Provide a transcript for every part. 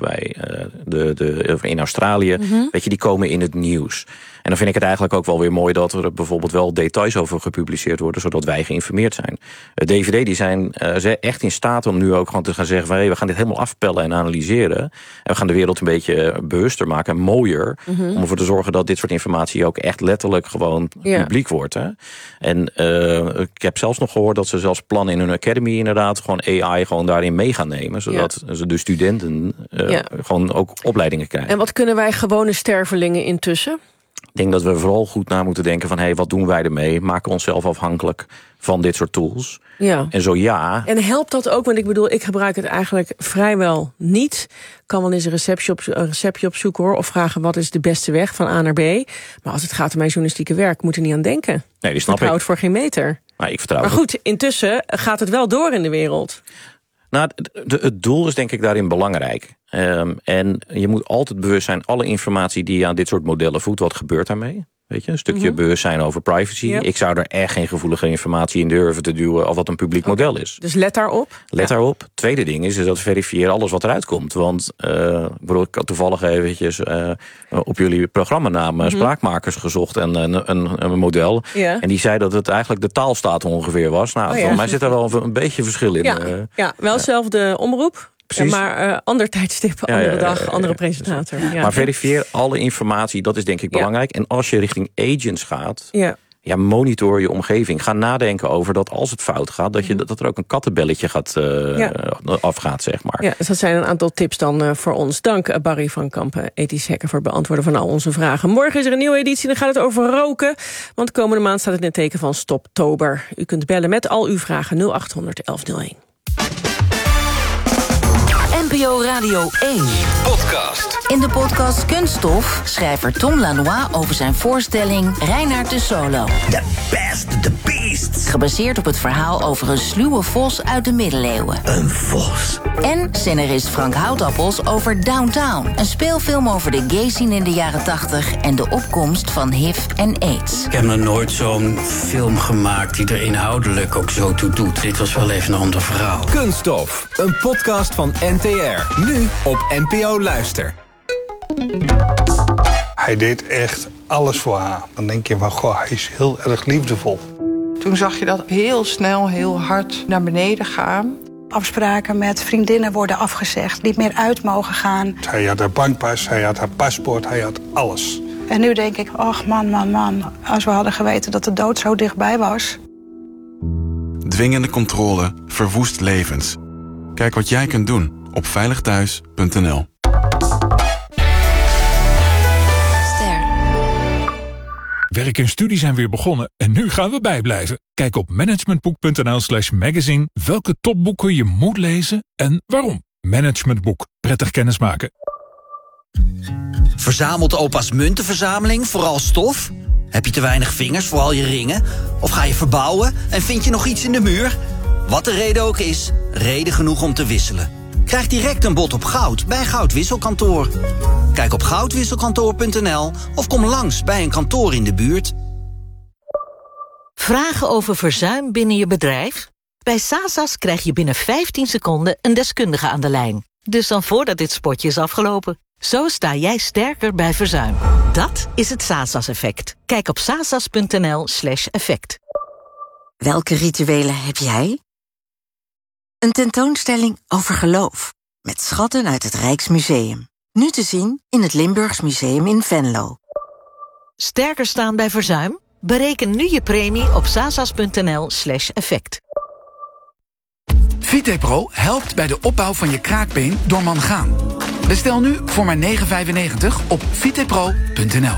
bij in Australië. Weet je, die komen in het nieuws. En dan vind ik het eigenlijk ook wel weer mooi dat er bijvoorbeeld wel details over gepubliceerd worden, zodat wij geïnformeerd zijn. DVD die zijn echt in staat om nu ook gewoon te gaan zeggen van, we gaan dit helemaal afpellen en analyseren. En we gaan de wereld een beetje bewuster maken en mooier. Om ervoor te zorgen dat dit soort informatie ook echt letterlijk gewoon publiek wordt. Hè? En ik heb zelfs nog gehoord dat ze zelfs plannen in hun academy inderdaad gewoon AI gewoon daarin mee gaan nemen. Zodat de studenten gewoon ook opleidingen krijgen. En wat kunnen wij gewone stervelingen intussen? Ik denk dat we vooral goed na moeten denken van, wat doen wij ermee? Maken we onszelf afhankelijk van dit soort tools? Ja. En zo ja. En helpt dat ook? Want ik bedoel, ik gebruik het eigenlijk vrijwel niet. Ik kan wel eens een receptje opzoeken hoor. Of vragen wat is de beste weg van A naar B. Maar als het gaat om mijn journalistieke werk, moet er niet aan denken. Nee, die snap ik. Houdt voor geen meter. Maar ik vertrouw maar goed, intussen gaat het wel door in de wereld. Nou, het doel is denk ik daarin belangrijk. En je moet altijd bewust zijn, alle informatie die je aan dit soort modellen voedt, wat gebeurt daarmee? Weet je, een stukje bewustzijn over privacy. Yep. Ik zou er echt geen gevoelige informatie in durven te duwen of wat een publiek model is. Dus let daarop? Let daarop. Tweede ding is dat verifiëren alles wat eruit komt. Want ik had toevallig eventjes op jullie programmanaam spraakmakers gezocht en een model. En die zei dat het eigenlijk de taalstaat ongeveer was. Nou, voor mij zit daar wel een beetje verschil in. Wel zelfde omroep. Precies. Maar ander tijdstip, andere dag, andere presentator. Ja. Maar verifieer alle informatie, dat is denk ik belangrijk. En als je richting agents gaat, monitor je omgeving. Ga nadenken over dat als het fout gaat, dat er ook een kattenbelletje afgaat, zeg maar. Ja, dus dat zijn een aantal tips dan voor ons. Dank Barry van Kampen, ethisch hacker, voor het beantwoorden van al onze vragen. Morgen is er een nieuwe editie, dan gaat het over roken. Want de komende maand staat het in het teken van Stoptober. U kunt bellen met al uw vragen 0800 1101. NPO Radio 1. Podcast. In de podcast Kunststof schrijver Tom Lanois over zijn voorstelling Reinaard de Solo. The best, the beast. Gebaseerd op het verhaal over een sluwe vos uit de middeleeuwen. Een vos. En scenarist Frank Houtappels over Downtown. Een speelfilm over de gay scene in de jaren 80 en de opkomst van HIV en AIDS. Ik heb nog nooit zo'n film gemaakt die er inhoudelijk ook zo toe doet. Dit was wel even een ander verhaal. Kunststof, een podcast van NTR. Nu op NPO Luister. Hij deed echt alles voor haar. Dan denk je van, goh, hij is heel erg liefdevol. Toen zag je dat heel snel, heel hard naar beneden gaan. Afspraken met vriendinnen worden afgezegd, niet meer uit mogen gaan. Hij had haar bankpas, hij had haar paspoort, hij had alles. En nu denk ik, ach man, als we hadden geweten dat de dood zo dichtbij was. Dwingende controle verwoest levens. Kijk wat jij kunt doen op veiligthuis.nl. Werk en studie zijn weer begonnen en nu gaan we bijblijven. Kijk op managementboek.nl/magazine welke topboeken je moet lezen en waarom. Managementboek. Prettig kennismaken. Verzamelt opa's muntenverzameling vooral stof? Heb je te weinig vingers voor al je ringen? Of ga je verbouwen en vind je nog iets in de muur? Wat de reden ook is, reden genoeg om te wisselen. Krijg direct een bod op goud bij Goudwisselkantoor. Kijk op goudwisselkantoor.nl of kom langs bij een kantoor in de buurt. Vragen over verzuim binnen je bedrijf? Bij Sasas krijg je binnen 15 seconden een deskundige aan de lijn. Dus dan voordat dit spotje is afgelopen. Zo sta jij sterker bij verzuim. Dat is het Sasas-effect. Kijk op sasas.nl/effect. Welke rituelen heb jij? Een tentoonstelling over geloof. Met schatten uit het Rijksmuseum. Nu te zien in het Limburgs Museum in Venlo. Sterker staan bij verzuim? Bereken nu je premie op sasas.nl/effect. VitePro helpt bij de opbouw van je kraakbeen door mangaan. Bestel nu voor maar €9,95 op vitepro.nl.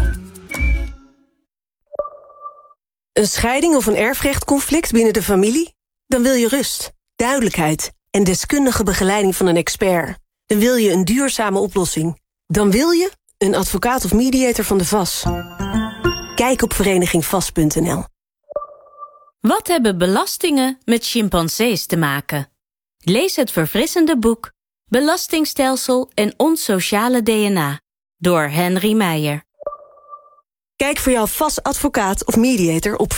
Een scheiding of een erfrechtconflict binnen de familie? Dan wil je rust, duidelijkheid en deskundige begeleiding van een expert. Dan wil je een duurzame oplossing. Dan wil je een advocaat of mediator van de VAS. Kijk op verenigingvas.nl. Wat hebben belastingen met chimpansees te maken? Lees het verfrissende boek Belastingstelsel en ons sociale DNA door Henry Meijer. Kijk voor jouw VAS-advocaat of mediator op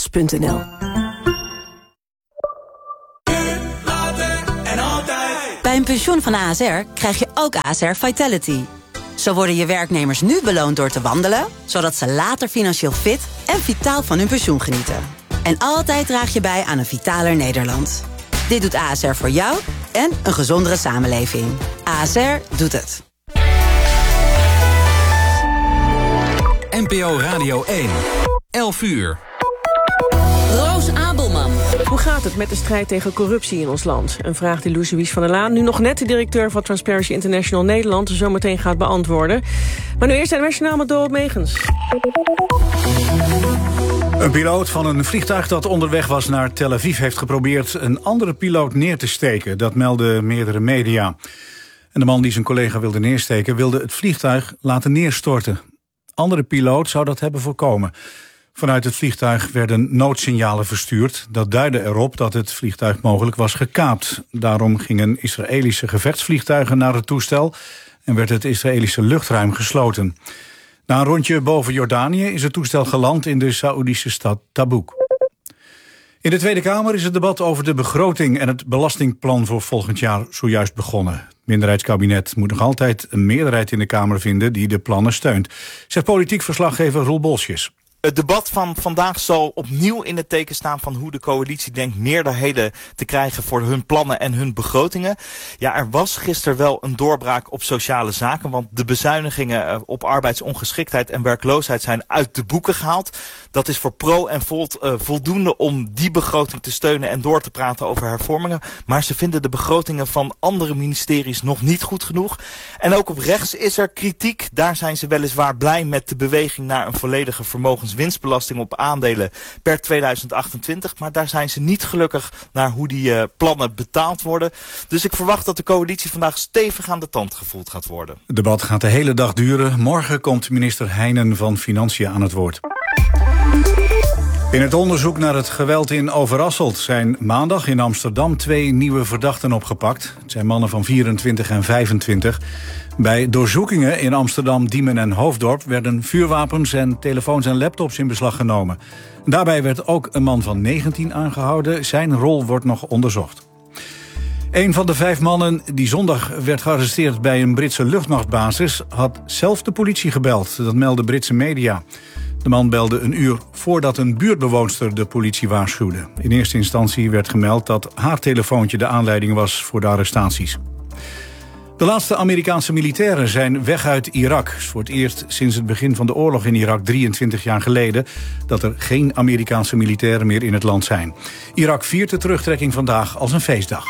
verenigingvas.nl. En altijd. Bij Bij een pensioen van ASR krijg je ook ASR Vitality. Zo worden je werknemers nu beloond door te wandelen, zodat ze later financieel fit en vitaal van hun pensioen genieten. En altijd draag je bij aan een vitaler Nederland. Dit doet ASR voor jou en een gezondere samenleving. ASR doet het. NPO Radio 1. 11 uur. Roos Abelman. Hoe gaat het met de strijd tegen corruptie in ons land? Een vraag die Louise van der Laan, nu nog net de directeur van Transparency International Nederland, zometeen gaat beantwoorden. Maar nu eerst het nationaal met Dorot Megens. Een piloot van een vliegtuig dat onderweg was naar Tel Aviv heeft geprobeerd een andere piloot neer te steken. Dat melden meerdere media. En de man die zijn collega wilde neersteken wilde het vliegtuig laten neerstorten. Andere piloot zou dat hebben voorkomen. Vanuit het vliegtuig werden noodsignalen verstuurd. Dat duidde erop dat het vliegtuig mogelijk was gekaapt. Daarom gingen Israëlische gevechtsvliegtuigen naar het toestel en werd het Israëlische luchtruim gesloten. Na een rondje boven Jordanië is het toestel geland in de Saoedische stad Tabuk. In de Tweede Kamer is het debat over de begroting en het belastingplan voor volgend jaar zojuist begonnen. Het minderheidskabinet moet nog altijd een meerderheid in de Kamer vinden die de plannen steunt, zegt politiek verslaggever Roel Bolsjes. Het debat van vandaag zal opnieuw in het teken staan van hoe de coalitie denkt meerderheden te krijgen voor hun plannen en hun begrotingen. Ja, er was gisteren wel een doorbraak op sociale zaken, want de bezuinigingen op arbeidsongeschiktheid en werkloosheid zijn uit de boeken gehaald. Dat is voor Pro en Volt voldoende om die begroting te steunen en door te praten over hervormingen. Maar ze vinden de begrotingen van andere ministeries nog niet goed genoeg. En ook op rechts is er kritiek. Daar zijn ze weliswaar blij met de beweging naar een volledige vermogenswinstbelasting op aandelen per 2028. Maar daar zijn ze niet gelukkig naar hoe die plannen betaald worden. Dus ik verwacht dat de coalitie vandaag stevig aan de tand gevoeld gaat worden. Het debat gaat de hele dag duren. Morgen komt minister Heijnen van Financiën aan het woord. In het onderzoek naar het geweld in Overasselt zijn maandag in Amsterdam 2 nieuwe verdachten opgepakt. Het zijn mannen van 24 en 25. Bij doorzoekingen in Amsterdam, Diemen en Hoofddorp werden vuurwapens en telefoons en laptops in beslag genomen. Daarbij werd ook een man van 19 aangehouden. Zijn rol wordt nog onderzocht. Een van de 5 mannen die zondag werd gearresteerd bij een Britse luchtmachtbasis had zelf de politie gebeld. Dat melden Britse media. De man belde een uur voordat een buurtbewoonster de politie waarschuwde. In eerste instantie werd gemeld dat haar telefoontje de aanleiding was voor de arrestaties. De laatste Amerikaanse militairen zijn weg uit Irak. Het is voor het eerst sinds het begin van de oorlog in Irak 23 jaar geleden dat er geen Amerikaanse militairen meer in het land zijn. Irak viert de terugtrekking vandaag als een feestdag.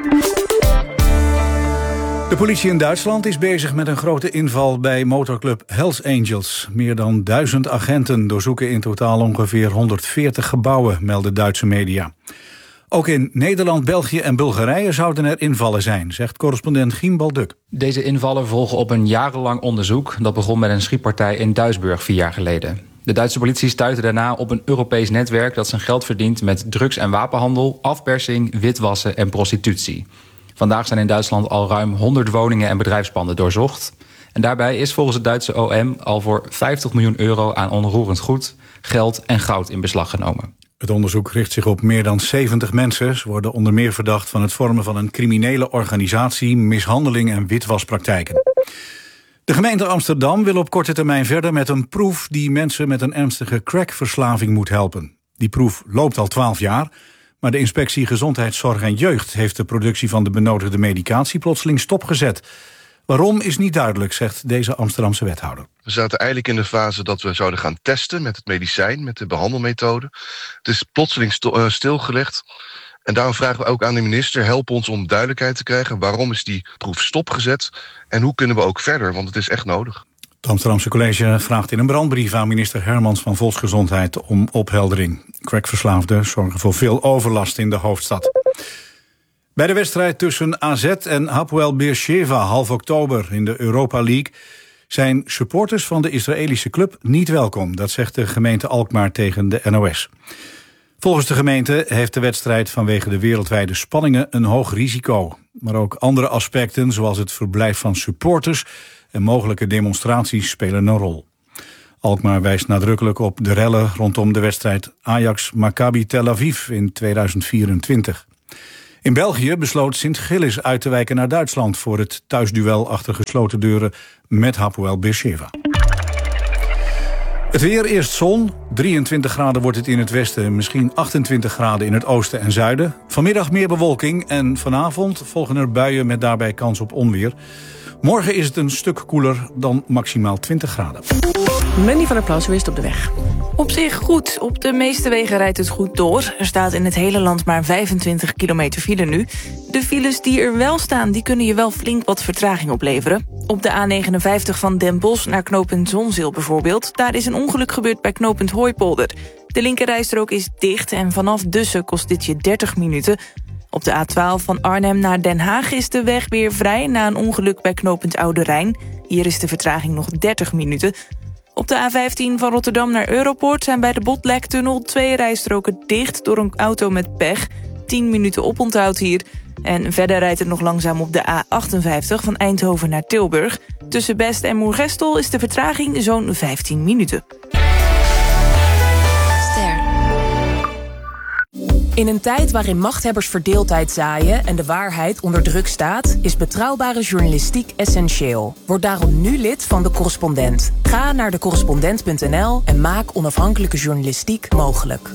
De politie in Duitsland is bezig met een grote inval bij motorclub Hells Angels. Meer dan 1000 agenten doorzoeken in totaal ongeveer 140 gebouwen, melden Duitse media. Ook in Nederland, België en Bulgarije zouden er invallen zijn, zegt correspondent Giem Balduk. Deze invallen volgen op een jarenlang onderzoek. Dat begon met een schietpartij in Duisburg 4 jaar geleden. De Duitse politie stuitte daarna op een Europees netwerk dat zijn geld verdient met drugs- en wapenhandel, afpersing, witwassen en prostitutie. Vandaag zijn in Duitsland al ruim 100 woningen en bedrijfspanden doorzocht. En daarbij is volgens het Duitse OM al voor €50 miljoen aan onroerend goed, geld en goud in beslag genomen. Het onderzoek richt zich op meer dan 70 mensen. Ze worden onder meer verdacht van het vormen van een criminele organisatie, mishandeling en witwaspraktijken. De gemeente Amsterdam wil op korte termijn verder met een proef die mensen met een ernstige crackverslaving moet helpen. Die proef loopt al 12 jaar, maar de inspectie Gezondheidszorg en Jeugd heeft de productie van de benodigde medicatie plotseling stopgezet. Waarom is niet duidelijk, zegt deze Amsterdamse wethouder. We zaten eigenlijk in de fase dat we zouden gaan testen met het medicijn, met de behandelmethode. Het is plotseling stilgelegd. En daarom vragen we ook aan de minister, help ons om duidelijkheid te krijgen. Waarom is die proef stopgezet en hoe kunnen we ook verder, want het is echt nodig. Het Amsterdamse college vraagt in een brandbrief aan minister Hermans van Volksgezondheid om opheldering. Crackverslaafden zorgen voor veel overlast in de hoofdstad. Bij de wedstrijd tussen AZ en Hapoel Beersheva half oktober in de Europa League zijn supporters van de Israëlische club niet welkom. Dat zegt de gemeente Alkmaar tegen de NOS. Volgens de gemeente heeft de wedstrijd vanwege de wereldwijde spanningen een hoog risico. Maar ook andere aspecten, zoals het verblijf van supporters en mogelijke demonstraties, spelen een rol. Alkmaar wijst nadrukkelijk op de rellen rondom de wedstrijd Ajax-Maccabi Tel Aviv in 2024. In België besloot Sint-Gillis uit te wijken naar Duitsland voor het thuisduel achter gesloten deuren met Hapoel Beersheva. Het weer, eerst zon. 23 graden wordt het in het westen, misschien 28 graden in het oosten en zuiden. Vanmiddag meer bewolking en vanavond volgen er buien met daarbij kans op onweer. Morgen is het een stuk koeler dan maximaal 20 graden. Mandy van der Plas, hoe is het op de weg? Op zich goed. Op de meeste wegen rijdt het goed door. Er staat in het hele land maar 25 kilometer file nu. De files die er wel staan, die kunnen je wel flink wat vertraging opleveren. Op de A59 van Den Bosch naar knooppunt Zonzeel bijvoorbeeld. Daar is een ongeluk gebeurd bij knooppunt Hooipolder. De linkerrijstrook is dicht en vanaf Dussen kost dit je 30 minuten. Op de A12 van Arnhem naar Den Haag is de weg weer vrij na een ongeluk bij knooppunt Oude Rijn. Hier is de vertraging nog 30 minuten. Op de A15 van Rotterdam naar Europoort zijn bij de Botlektunnel 2 rijstroken dicht door een auto met pech. 10 minuten oponthoud hier. En verder rijdt het nog langzaam op de A58 van Eindhoven naar Tilburg. Tussen Best en Moergestel is de vertraging zo'n 15 minuten. In een tijd waarin machthebbers verdeeldheid zaaien en de waarheid onder druk staat, is betrouwbare journalistiek essentieel. Word daarom nu lid van De Correspondent. Ga naar decorrespondent.nl en maak onafhankelijke journalistiek mogelijk.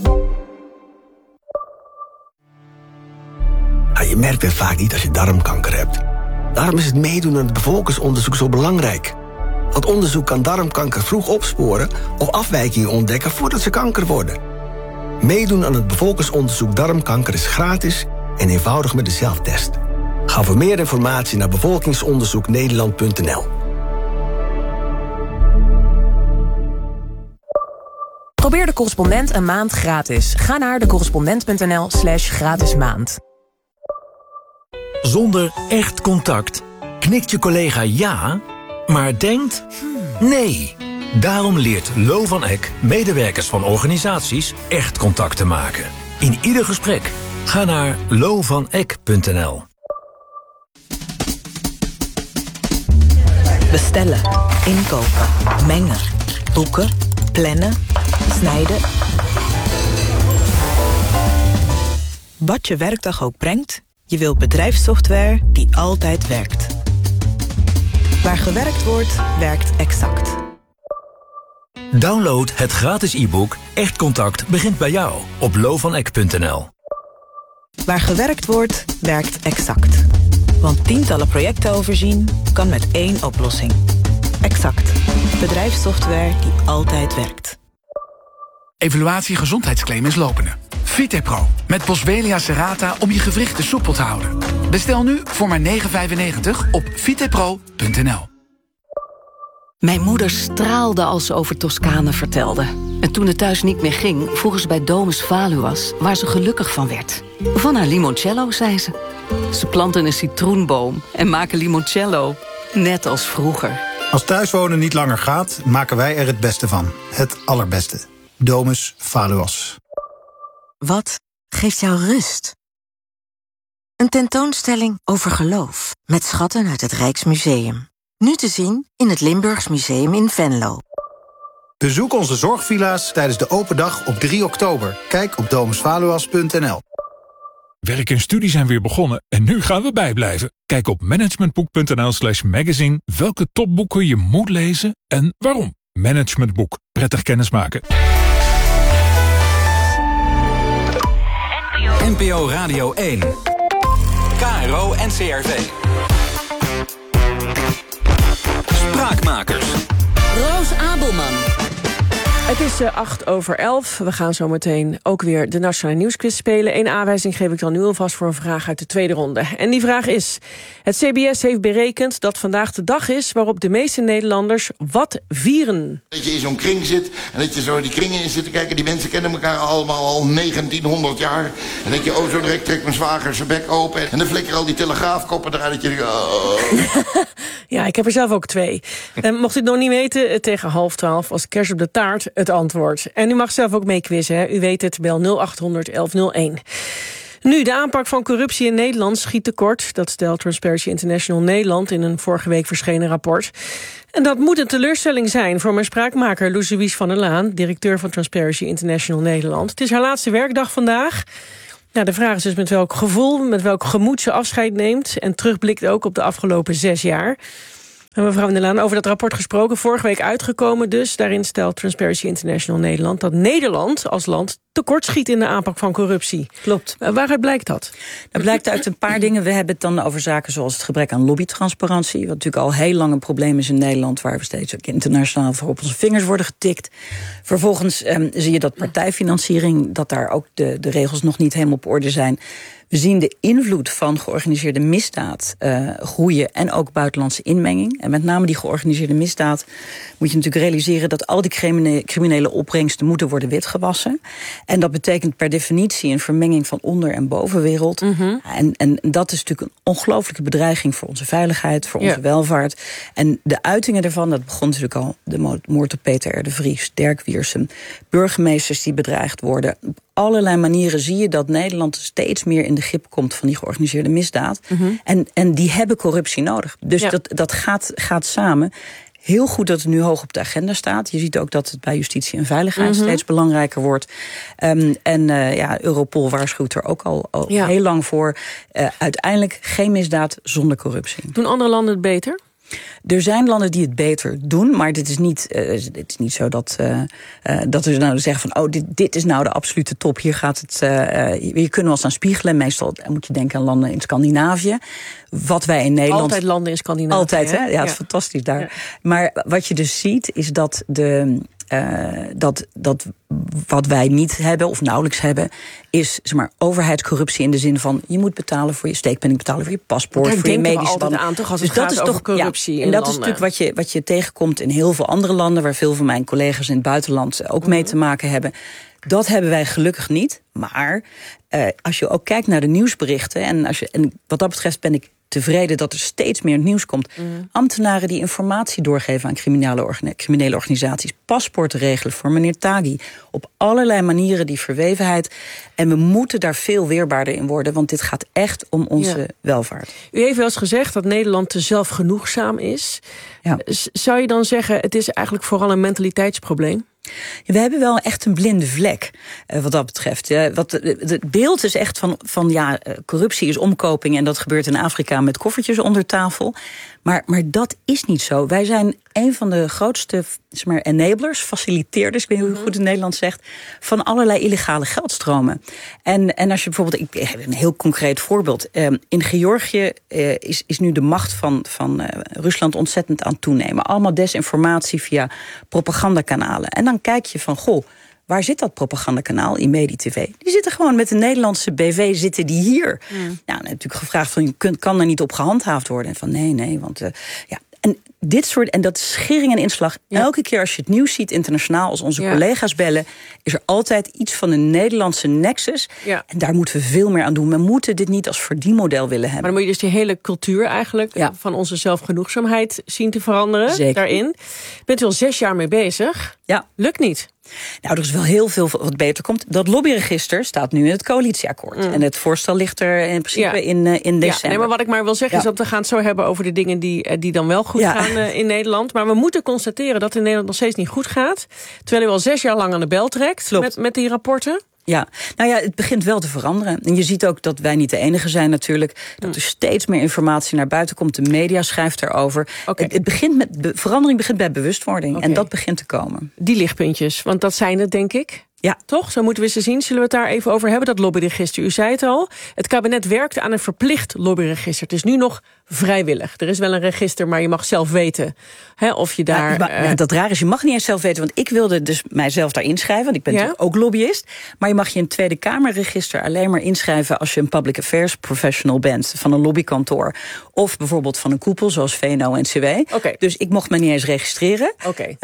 Je merkt het vaak niet als je darmkanker hebt. Daarom is het meedoen aan het bevolkingsonderzoek zo belangrijk. Want onderzoek kan darmkanker vroeg opsporen of afwijkingen ontdekken voordat ze kanker worden. Meedoen aan het bevolkingsonderzoek darmkanker is gratis en eenvoudig met de zelftest. Ga voor meer informatie naar bevolkingsonderzoeknederland.nl. Probeer De Correspondent een maand gratis. Ga naar decorrespondent.nl/gratis maand. Zonder echt contact knikt je collega ja, maar denkt nee. Daarom leert Lo van Eck medewerkers van organisaties echt contact te maken. In ieder gesprek. Ga naar lovaneck.nl. Bestellen, inkopen, mengen, boeken, plannen, snijden. Wat je werkdag ook brengt, je wilt bedrijfssoftware die altijd werkt. Waar gewerkt wordt, werkt Exact. Download het gratis e-book Echt Contact begint bij jou op lovaneck.nl. Waar gewerkt wordt, werkt Exact. Want tientallen projecten overzien kan met één oplossing. Exact. Bedrijfssoftware die altijd werkt. Evaluatie gezondheidsclaim is lopende. Vitepro met Boswellia serrata om je gewrichten soepel te houden. Bestel nu voor maar €9,95 op vitepro.nl. Mijn moeder straalde als ze over Toscane vertelde. En toen het thuis niet meer ging, vroegen ze bij Domus Valuas waar ze gelukkig van werd. Van haar limoncello, zei ze. Ze planten een citroenboom en maken limoncello, net als vroeger. Als thuiswonen niet langer gaat, maken wij er het beste van. Het allerbeste. Domus Valuas. Wat geeft jou rust? Een tentoonstelling over geloof met schatten uit het Rijksmuseum. Nu te zien in het Limburgs Museum in Venlo. Bezoek onze zorgvilla's tijdens de open dag op 3 oktober. Kijk op domusvaluas.nl. Werk en studie zijn weer begonnen en nu gaan we bijblijven. Kijk op managementboek.nl/magazine welke topboeken je moet lezen en waarom. Managementboek. Prettig kennismaken. NPO Radio 1. KRO NCRV. Spraakmakers. Roos Abelman. Het is 11:08. We gaan zo meteen ook weer de Nationale Nieuwsquiz spelen. Eén aanwijzing geef ik dan nu alvast voor een vraag uit de tweede ronde. En die vraag is: het CBS heeft berekend dat vandaag de dag is waarop de meeste Nederlanders wat vieren. Dat je in zo'n kring zit en dat je zo die kringen in zit te kijken. Die mensen kennen elkaar allemaal al 1900 jaar. En dat je, zo direct trekt mijn zwager zijn bek open. En dan flikker al die telegraafkoppen eruit. Dat je Ja, ik heb er zelf ook 2. Mocht u het nog niet weten, tegen 11:30 als kers op de taart het antwoord. En u mag zelf ook meequizzen, hè? U weet het, bel 0800 1101. Nu, de aanpak van corruptie in Nederland schiet tekort. Dat stelt Transparency International Nederland in een vorige week verschenen rapport. En dat moet een teleurstelling zijn voor mijn spraakmaker Loes van der Laan, directeur van Transparency International Nederland. Het is haar laatste werkdag vandaag. Nou, de vraag is dus met welk gevoel, met welk gemoed ze afscheid neemt en terugblikt ook op de afgelopen 6 jaar. En mevrouw van der Laan, over dat rapport gesproken, vorige week uitgekomen dus. Daarin stelt Transparency International Nederland dat Nederland als land tekortschiet in de aanpak van corruptie. Klopt. Waaruit blijkt dat? Dat blijkt uit een paar dingen. We hebben het dan over zaken zoals het gebrek aan lobbytransparantie, wat natuurlijk al heel lang een probleem is in Nederland, waar we steeds ook internationaal voor op onze vingers worden getikt. Vervolgens zie je dat partijfinanciering, dat daar ook de regels nog niet helemaal op orde zijn. We zien de invloed van georganiseerde misdaad groeien en ook buitenlandse inmenging. En met name die georganiseerde misdaad moet je natuurlijk realiseren dat al die criminele opbrengsten moeten worden witgewassen. En dat betekent per definitie een vermenging van onder- en bovenwereld. En dat is natuurlijk een ongelooflijke bedreiging voor onze veiligheid, voor onze welvaart. En de uitingen daarvan, dat begon natuurlijk al de moord op Peter R. de Vries, Dirk Wiersum, burgemeesters die bedreigd worden. Op allerlei manieren zie je dat Nederland steeds meer in de grip komt van die georganiseerde misdaad. En die hebben corruptie nodig. Dus dat gaat samen. Heel goed dat het nu hoog op de agenda staat. Je ziet ook dat het bij justitie en veiligheid steeds belangrijker wordt. Europol waarschuwt er ook al heel lang voor. Uiteindelijk geen misdaad zonder corruptie. Doen andere landen het beter? Er zijn landen die het beter doen, maar dit is niet zo dat we nou zeggen van dit is nou de absolute top. Hier gaat het. Hier kunnen we ons aan spiegelen. Meestal moet je denken aan landen in Scandinavië. Wat wij in Nederland. Altijd landen in Scandinavië. Altijd, hè? Ja, het is fantastisch daar. Ja. Maar wat je dus ziet is dat dat wat wij niet hebben of nauwelijks hebben, is zeg maar overheidscorruptie in de zin van je moet betalen voor je steekpenning, betalen voor je paspoort, voor je medische altijd aan, toch, als het gaat over corruptie. En dat is natuurlijk wat je tegenkomt in heel veel andere landen, waar veel van mijn collega's in het buitenland ook mee te maken hebben. Dat hebben wij gelukkig niet. Maar als je ook kijkt naar de nieuwsberichten, en wat dat betreft ben ik tevreden dat er steeds meer nieuws komt. Ambtenaren die informatie doorgeven aan criminele organisaties. Paspoorten regelen voor meneer Taghi. Op allerlei manieren die verwevenheid. En we moeten daar veel weerbaarder in worden, want dit gaat echt om onze welvaart. U heeft wel eens gezegd dat Nederland te zelfgenoegzaam is. Ja. Zou je dan zeggen, het is eigenlijk vooral een mentaliteitsprobleem? We hebben wel echt een blinde vlek wat dat betreft. Het beeld is echt van corruptie is omkoping en dat gebeurt in Afrika met koffertjes onder tafel. Maar dat is niet zo. Wij zijn een van de grootste enablers, faciliteerders, ik weet niet hoe je goed in Nederland zegt, van allerlei illegale geldstromen. En als je bijvoorbeeld, ik heb een heel concreet voorbeeld. In Georgië is nu de macht van Rusland ontzettend aan het toenemen. Allemaal desinformatie via propagandakanalen. En dan kijk je van, waar zit dat propagandakanaal in MediTV? Die zitten gewoon met de Nederlandse BV, zitten die hier. Nou, natuurlijk gevraagd van, kan er niet op gehandhaafd worden? En van nee, want En dit soort, en dat is schering en inslag. Elke keer als je het nieuws ziet internationaal, als onze collega's bellen, is er altijd iets van een Nederlandse nexus. Ja. En daar moeten we veel meer aan doen. We moeten dit niet als verdienmodel willen hebben. Maar dan moet je dus die hele cultuur eigenlijk van onze zelfgenoegzaamheid zien te veranderen. Zeker. Daarin. Bent u al 6 jaar mee bezig? Ja. Lukt niet. Nou, er is wel heel veel wat beter komt. Dat lobbyregister staat nu in het coalitieakkoord. En het voorstel ligt er in principe in december. Ja, nee, maar wat ik maar wil zeggen is dat we gaan het zo hebben over de dingen die dan wel goed gaan in Nederland. Maar we moeten constateren dat het in Nederland nog steeds niet goed gaat. Terwijl u al 6 jaar lang aan de bel trekt met die rapporten. Ja, nou ja, het begint wel te veranderen. En je ziet ook dat wij niet de enige zijn natuurlijk. Dat er steeds meer informatie naar buiten komt. De media schrijft erover. Okay. Verandering begint bij bewustwording. Okay. En dat begint te komen. Die lichtpuntjes, want dat zijn het, denk ik. Ja. Toch? Zo moeten we ze zien. Zullen we het daar even over hebben, dat lobbyregister? U zei het al. Het kabinet werkt aan een verplicht lobbyregister. Het is nu nog vrijwillig. Er is wel een register, maar je mag zelf weten of je daar... dat raar is, je mag niet eens zelf weten. Want ik wilde dus mijzelf daar inschrijven. Want ik ben natuurlijk ook lobbyist. Maar je mag je in een Tweede Kamerregister alleen maar inschrijven als je een public affairs professional bent van een lobbykantoor. Of bijvoorbeeld van een koepel, zoals VNO-NCW. Okay. Dus ik mocht me niet eens registreren. Okay.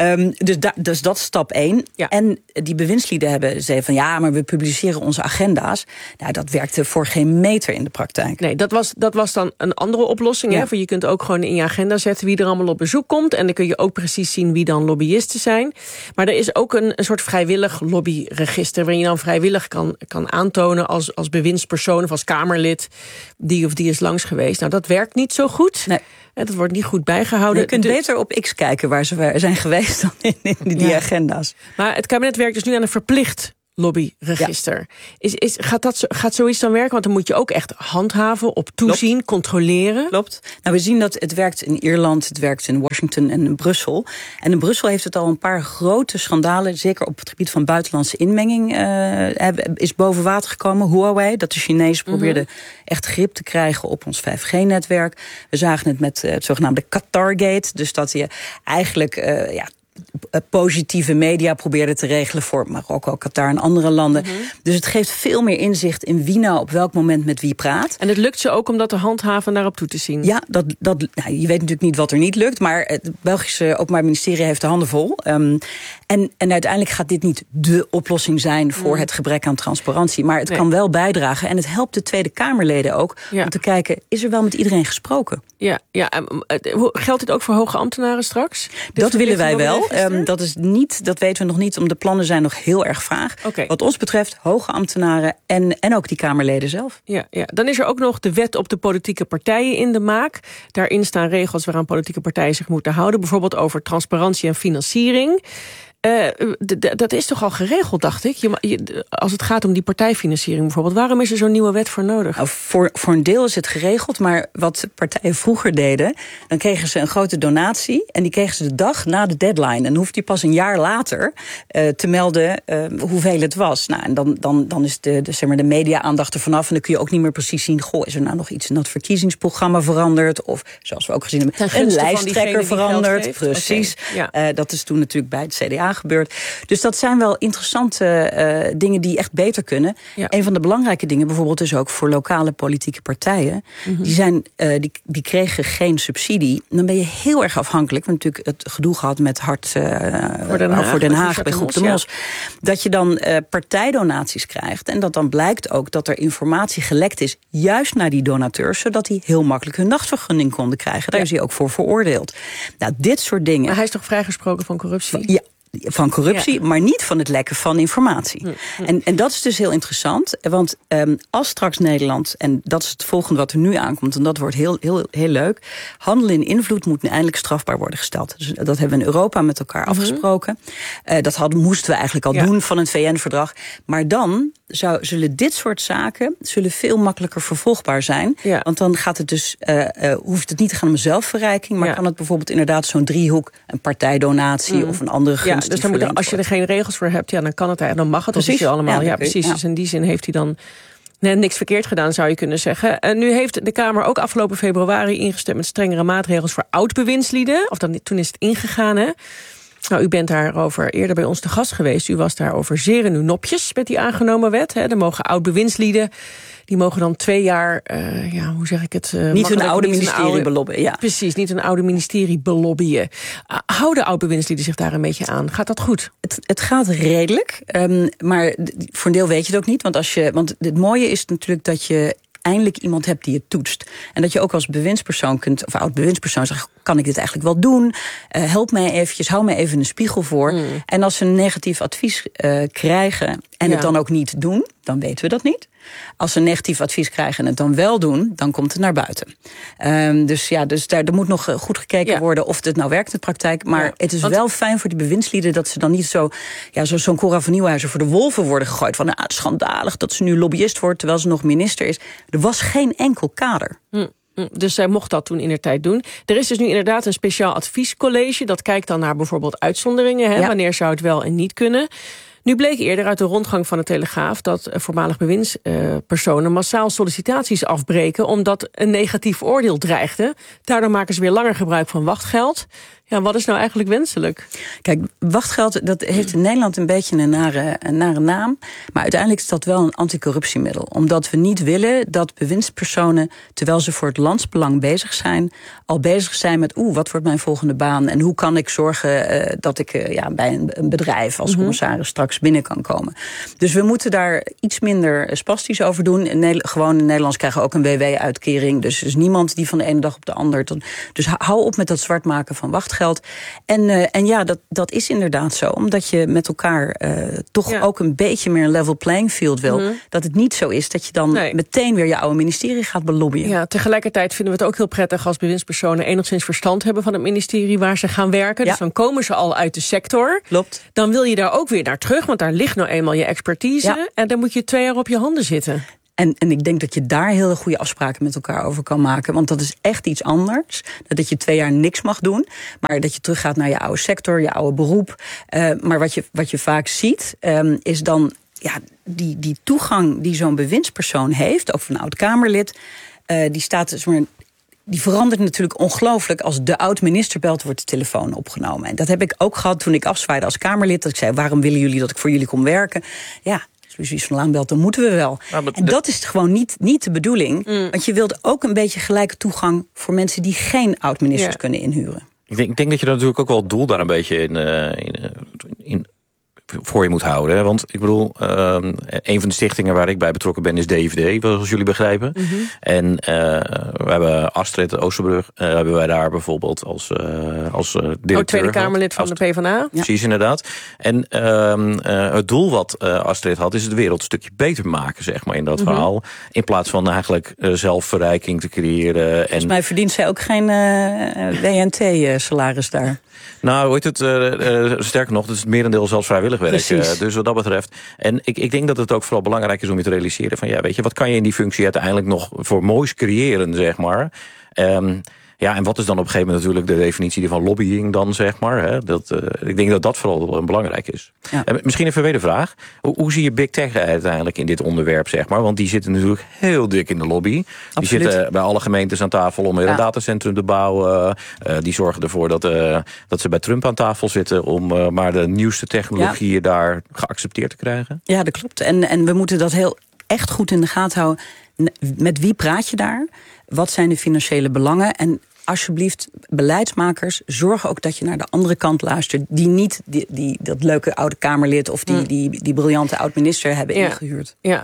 Dus dat is stap 1. Ja. En die bewindslieden zeiden van maar we publiceren onze agenda's. Nou, dat werkte voor geen meter in de praktijk. Nee, dat was dan een andere oplossing. Ja. Hè? Je kunt ook gewoon in je agenda zetten wie er allemaal op bezoek komt. En dan kun je ook precies zien wie dan lobbyisten zijn. Maar er is ook een soort vrijwillig lobbyregister, waarin je dan vrijwillig kan aantonen als bewindspersoon of als Kamerlid die of die is langs geweest. Nou, dat werkt niet zo goed. Nee. Dat wordt niet goed bijgehouden. Je kunt beter op X kijken waar ze zijn geweest dan in die agenda's. Maar het kabinet werkt dus nu aan een verplicht lobbyregister. Ja. Gaat zoiets dan werken? Want dan moet je ook echt handhaven, op toezien, controleren. Klopt. Nou, we zien dat het werkt in Ierland, het werkt in Washington en in Brussel. En in Brussel heeft het al een paar grote schandalen, zeker op het gebied van buitenlandse inmenging, is boven water gekomen. Huawei, dat de Chinezen probeerden echt grip te krijgen op ons 5G-netwerk. We zagen het met het zogenaamde Qatargate. Dus dat je eigenlijk positieve media probeerde te regelen voor Marokko, Qatar en andere landen. Dus het geeft veel meer inzicht in wie nou op welk moment met wie praat. En het lukt ze ook om dat te handhaven daarop toe te zien? Ja, je weet natuurlijk niet wat er niet lukt, maar het Belgische Openbaar Ministerie heeft de handen vol. En uiteindelijk gaat dit niet dé oplossing zijn voor het gebrek aan transparantie. Maar het kan wel bijdragen. En het helpt de Tweede Kamerleden ook om te kijken, is er wel met iedereen gesproken? Ja. Geldt dit ook voor hoge ambtenaren straks? Dat willen wij wel. Dat weten we nog niet, omdat de plannen zijn nog heel erg vaag. Okay. Wat ons betreft, hoge ambtenaren en ook die Kamerleden zelf. Ja. Dan is er ook nog de wet op de politieke partijen in de maak. Daarin staan regels waaraan politieke partijen zich moeten houden. Bijvoorbeeld over transparantie en financiering. Dat is toch al geregeld, dacht ik? Als het gaat om die partijfinanciering bijvoorbeeld. Waarom is er zo'n nieuwe wet voor nodig? Nou, voor een deel is het geregeld, maar wat partijen vroeger deden, dan kregen ze een grote donatie en die kregen ze de dag na de deadline. En dan hoeft die pas een jaar later te melden hoeveel het was. Nou, en dan is de media-aandacht er vanaf en dan kun je ook niet meer precies zien, is er nou nog iets in dat verkiezingsprogramma veranderd? Of, zoals we ook gezien hebben, een lijsttrekker veranderd. Precies. Okay, ja. Dat is toen natuurlijk bij het CDA gebeurd. Dus dat zijn wel interessante dingen die echt beter kunnen. Ja. Een van de belangrijke dingen bijvoorbeeld is ook voor lokale politieke partijen. Die kregen geen subsidie. Dan ben je heel erg afhankelijk. We hebben natuurlijk het gedoe gehad met Hart voor Den Haag bij Groep de Mos. Ja. Dat je dan partijdonaties krijgt. En dat dan blijkt ook dat er informatie gelekt is juist naar die donateurs, zodat die heel makkelijk hun nachtvergunning konden krijgen. Daar is hij ook voor veroordeeld. Nou, dit soort dingen. Maar hij is toch vrijgesproken van corruptie? Ja. Van corruptie, maar niet van het lekken van informatie. En dat is dus heel interessant. Want als straks Nederland, en dat is het volgende wat er nu aankomt, en dat wordt heel, heel, heel leuk, handel in invloed moet nu eindelijk strafbaar worden gesteld. Dus dat hebben we in Europa met elkaar afgesproken. Dat moesten we eigenlijk al doen van het VN-verdrag. Maar dan zullen dit soort zaken veel makkelijker vervolgbaar zijn. Ja. Want dan gaat het dus, hoeft het niet te gaan om zelfverrijking, maar kan het bijvoorbeeld inderdaad zo'n driehoek, een partijdonatie of een andere gunst. Dus dan als je er geen regels voor hebt, dan kan het eigenlijk, dan mag het precies allemaal. Ja, precies. Ja. Dus in die zin heeft hij dan niks verkeerd gedaan, zou je kunnen zeggen. En nu heeft de Kamer ook afgelopen februari ingestemd met strengere maatregels voor oud-bewindslieden. Toen is het ingegaan, hè? Nou, u bent daarover eerder bij ons te gast geweest. U was daarover zeer in uw nopjes met die aangenomen wet. Hè. Er mogen oud-bewindslieden, die mogen dan 2 jaar, hoe zeg ik het? Niet hun oude ministerie belobbyen. Ja. Precies, niet een oude ministerie belobbyen. Houden oud-bewindslieden zich daar een beetje aan? Gaat dat goed? Het gaat redelijk, maar voor een deel weet je het ook niet. Want het mooie is natuurlijk dat je eindelijk iemand hebt die het toetst. En dat je ook als bewindspersoon kunt, of oud-bewindspersoon zegt, kan ik dit eigenlijk wel doen? Help mij eventjes, hou mij even een spiegel voor. En als ze een negatief advies krijgen en het dan ook niet doen, dan weten we dat niet. Als ze een negatief advies krijgen en het dan wel doen, dan komt het naar buiten. Dus daar moet nog goed gekeken worden of het nou werkt in de praktijk. Maar het is wel fijn voor die bewindslieden dat ze dan niet zo'n Cora van Nieuwhuizen voor de wolven worden gegooid. Van schandalig dat ze nu lobbyist wordt terwijl ze nog minister is. Er was geen enkel kader. Dus zij mocht dat toen indertijd doen. Er is dus nu inderdaad een speciaal adviescollege. Dat kijkt dan naar bijvoorbeeld uitzonderingen. Hè, wanneer zou het wel en niet kunnen. Nu bleek eerder uit de rondgang van de Telegraaf dat voormalig bewindspersonen massaal sollicitaties afbreken omdat een negatief oordeel dreigde. Daardoor maken ze weer langer gebruik van wachtgeld. Ja, wat is nou eigenlijk wenselijk? Kijk, wachtgeld, dat heeft in Nederland een beetje een nare naam. Maar uiteindelijk is dat wel een anticorruptiemiddel. Omdat we niet willen dat bewindspersonen, terwijl ze voor het landsbelang bezig zijn, al bezig zijn met, wat wordt mijn volgende baan? En hoe kan ik zorgen dat ik bij een bedrijf als commissaris straks binnen kan komen? Dus we moeten daar iets minder spastisch over doen. Gewoon in Nederlands krijgen we ook een WW-uitkering. Dus er is niemand die van de ene dag op de ander. Dus hou op met dat zwart maken van wachtgeld. geld. En ja, dat is inderdaad zo. Omdat je met elkaar toch ook een beetje meer een level playing field wil. Mm-hmm. Dat het niet zo is dat je dan meteen weer je oude ministerie gaat belobbyen. Ja, tegelijkertijd vinden we het ook heel prettig als bewindspersonen enigszins verstand hebben van het ministerie waar ze gaan werken. Ja. Dus dan komen ze al uit de sector. Klopt. Dan wil je daar ook weer naar terug, want daar ligt nou eenmaal je expertise. Ja. En dan moet je 2 jaar op je handen zitten. En ik denk dat je daar heel goede afspraken met elkaar over kan maken. Want dat is echt iets anders. Dat je 2 jaar niks mag doen. Maar dat je teruggaat naar je oude sector, je oude beroep. Maar wat je vaak ziet, is dan die toegang die zo'n bewindspersoon heeft, ook van een oud-Kamerlid, die staat dus maar. Die verandert natuurlijk ongelooflijk. Als de oud-minister belt, wordt de telefoon opgenomen. En dat heb ik ook gehad toen ik afzwaaide als Kamerlid. Dat ik zei, waarom willen jullie dat ik voor jullie kom werken? Ja, als Lucie van Laan belt, dan moeten we wel. En dat is gewoon niet de bedoeling. Want je wilt ook een beetje gelijke toegang voor mensen die geen oud-ministers kunnen inhuren. Ik denk dat je natuurlijk ook wel het doel daar een beetje in voor je moet houden. Hè? Want ik bedoel, een van de stichtingen waar ik bij betrokken ben is DVD, zoals jullie begrijpen. Mm-hmm. En we hebben Astrid Oosterbrug, hebben wij daar bijvoorbeeld als directeur. Tweede Kamerlid van de PvdA. Precies, inderdaad. En het doel wat Astrid had, is het wereld een stukje beter maken, zeg maar, in dat verhaal. In plaats van eigenlijk zelfverrijking te creëren. Volgens mij verdient zij ook geen WNT-salaris daar. Nou, hoe heet het? Sterker nog, het is het merendeel zelfs vrijwillig werk. Dus wat dat betreft. En ik denk dat het ook vooral belangrijk is om je te realiseren van, ja, weet je, wat kan je in die functie uiteindelijk nog voor moois creëren, zeg maar. Ja, en wat is dan op een gegeven moment natuurlijk de definitie van lobbying dan, zeg maar. Hè? Ik denk dat dat vooral belangrijk is. Ja. Misschien even weer de vraag. Hoe zie je Big Tech uiteindelijk in dit onderwerp, zeg maar? Want die zitten natuurlijk heel dik in de lobby. Absoluut. Die zitten bij alle gemeentes aan tafel om weer een datacentrum te bouwen. Die zorgen ervoor dat ze bij Trump aan tafel zitten om maar de nieuwste technologieën daar geaccepteerd te krijgen. Ja, dat klopt. En we moeten dat heel echt goed in de gaten houden. Met wie praat je daar? Wat zijn de financiële belangen? En alsjeblieft, beleidsmakers, zorg ook dat je naar de andere kant luistert, die niet dat leuke oude Kamerlid of die briljante oud-minister hebben ingehuurd. Ja,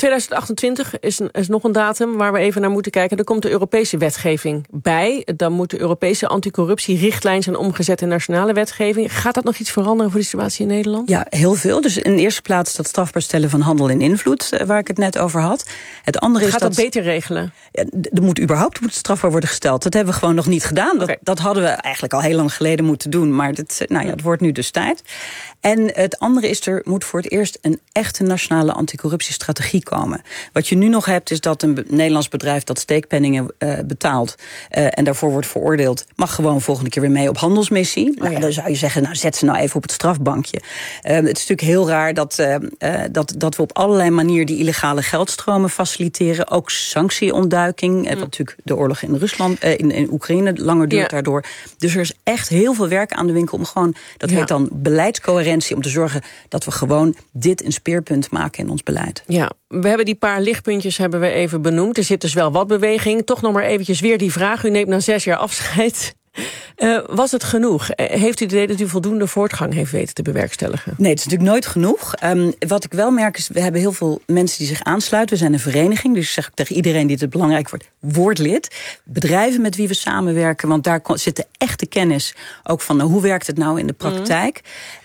2028 is nog een datum waar we even naar moeten kijken. Er komt de Europese wetgeving bij. Dan moet de Europese anticorruptierichtlijn zijn omgezet in nationale wetgeving. Gaat dat nog iets veranderen voor de situatie in Nederland? Ja, heel veel. Dus in de eerste plaats dat strafbaar stellen van handel in invloed, waar ik het net over had. Het andere gaat dat beter regelen? Er moet überhaupt strafbaar worden gesteld. Dat hebben we gewoon nog niet gedaan. Dat hadden we eigenlijk al heel lang geleden moeten doen. Maar het wordt nu dus tijd. En het andere is, er moet voor het eerst een echte nationale anticorruptiestrategie komen. Wat je nu nog hebt, is dat een Nederlands bedrijf dat steekpenningen betaalt en daarvoor wordt veroordeeld, mag gewoon volgende keer weer mee op handelsmissie. Dan zou je zeggen, zet ze nou even op het strafbankje. Het is natuurlijk heel raar dat we op allerlei manieren die illegale geldstromen faciliteren. Ook sanctieontduiking, wat natuurlijk de oorlog in Rusland, in Oekraïne langer duurt daardoor. Dus er is echt heel veel werk aan de winkel om gewoon, dat heet dan beleidscoherentie, om te zorgen dat we gewoon dit een speerpunt maken in ons beleid. Ja, we hebben die paar lichtpuntjes even benoemd. Er zit dus wel wat beweging. Toch nog maar eventjes weer die vraag. U neemt na 6 jaar afscheid. Was het genoeg? Heeft u het idee dat u voldoende voortgang heeft weten te bewerkstelligen? Nee, het is natuurlijk nooit genoeg. Wat ik wel merk is, we hebben heel veel mensen die zich aansluiten. We zijn een vereniging, dus zeg ik tegen iedereen die het belangrijk wordt, word lid. Bedrijven met wie we samenwerken, want daar zit de echte kennis ook van hoe werkt het nou in de praktijk.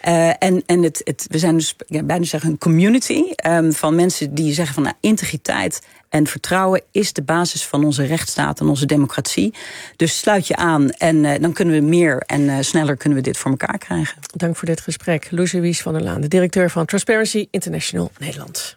We zijn dus bijna zeggen een community van mensen die zeggen van integriteit en vertrouwen is de basis van onze rechtsstaat en onze democratie. Dus sluit je aan en dan kunnen we meer en sneller kunnen we dit voor elkaar krijgen. Dank voor dit gesprek. Lucie van der Laan, de directeur van Transparency International Nederland.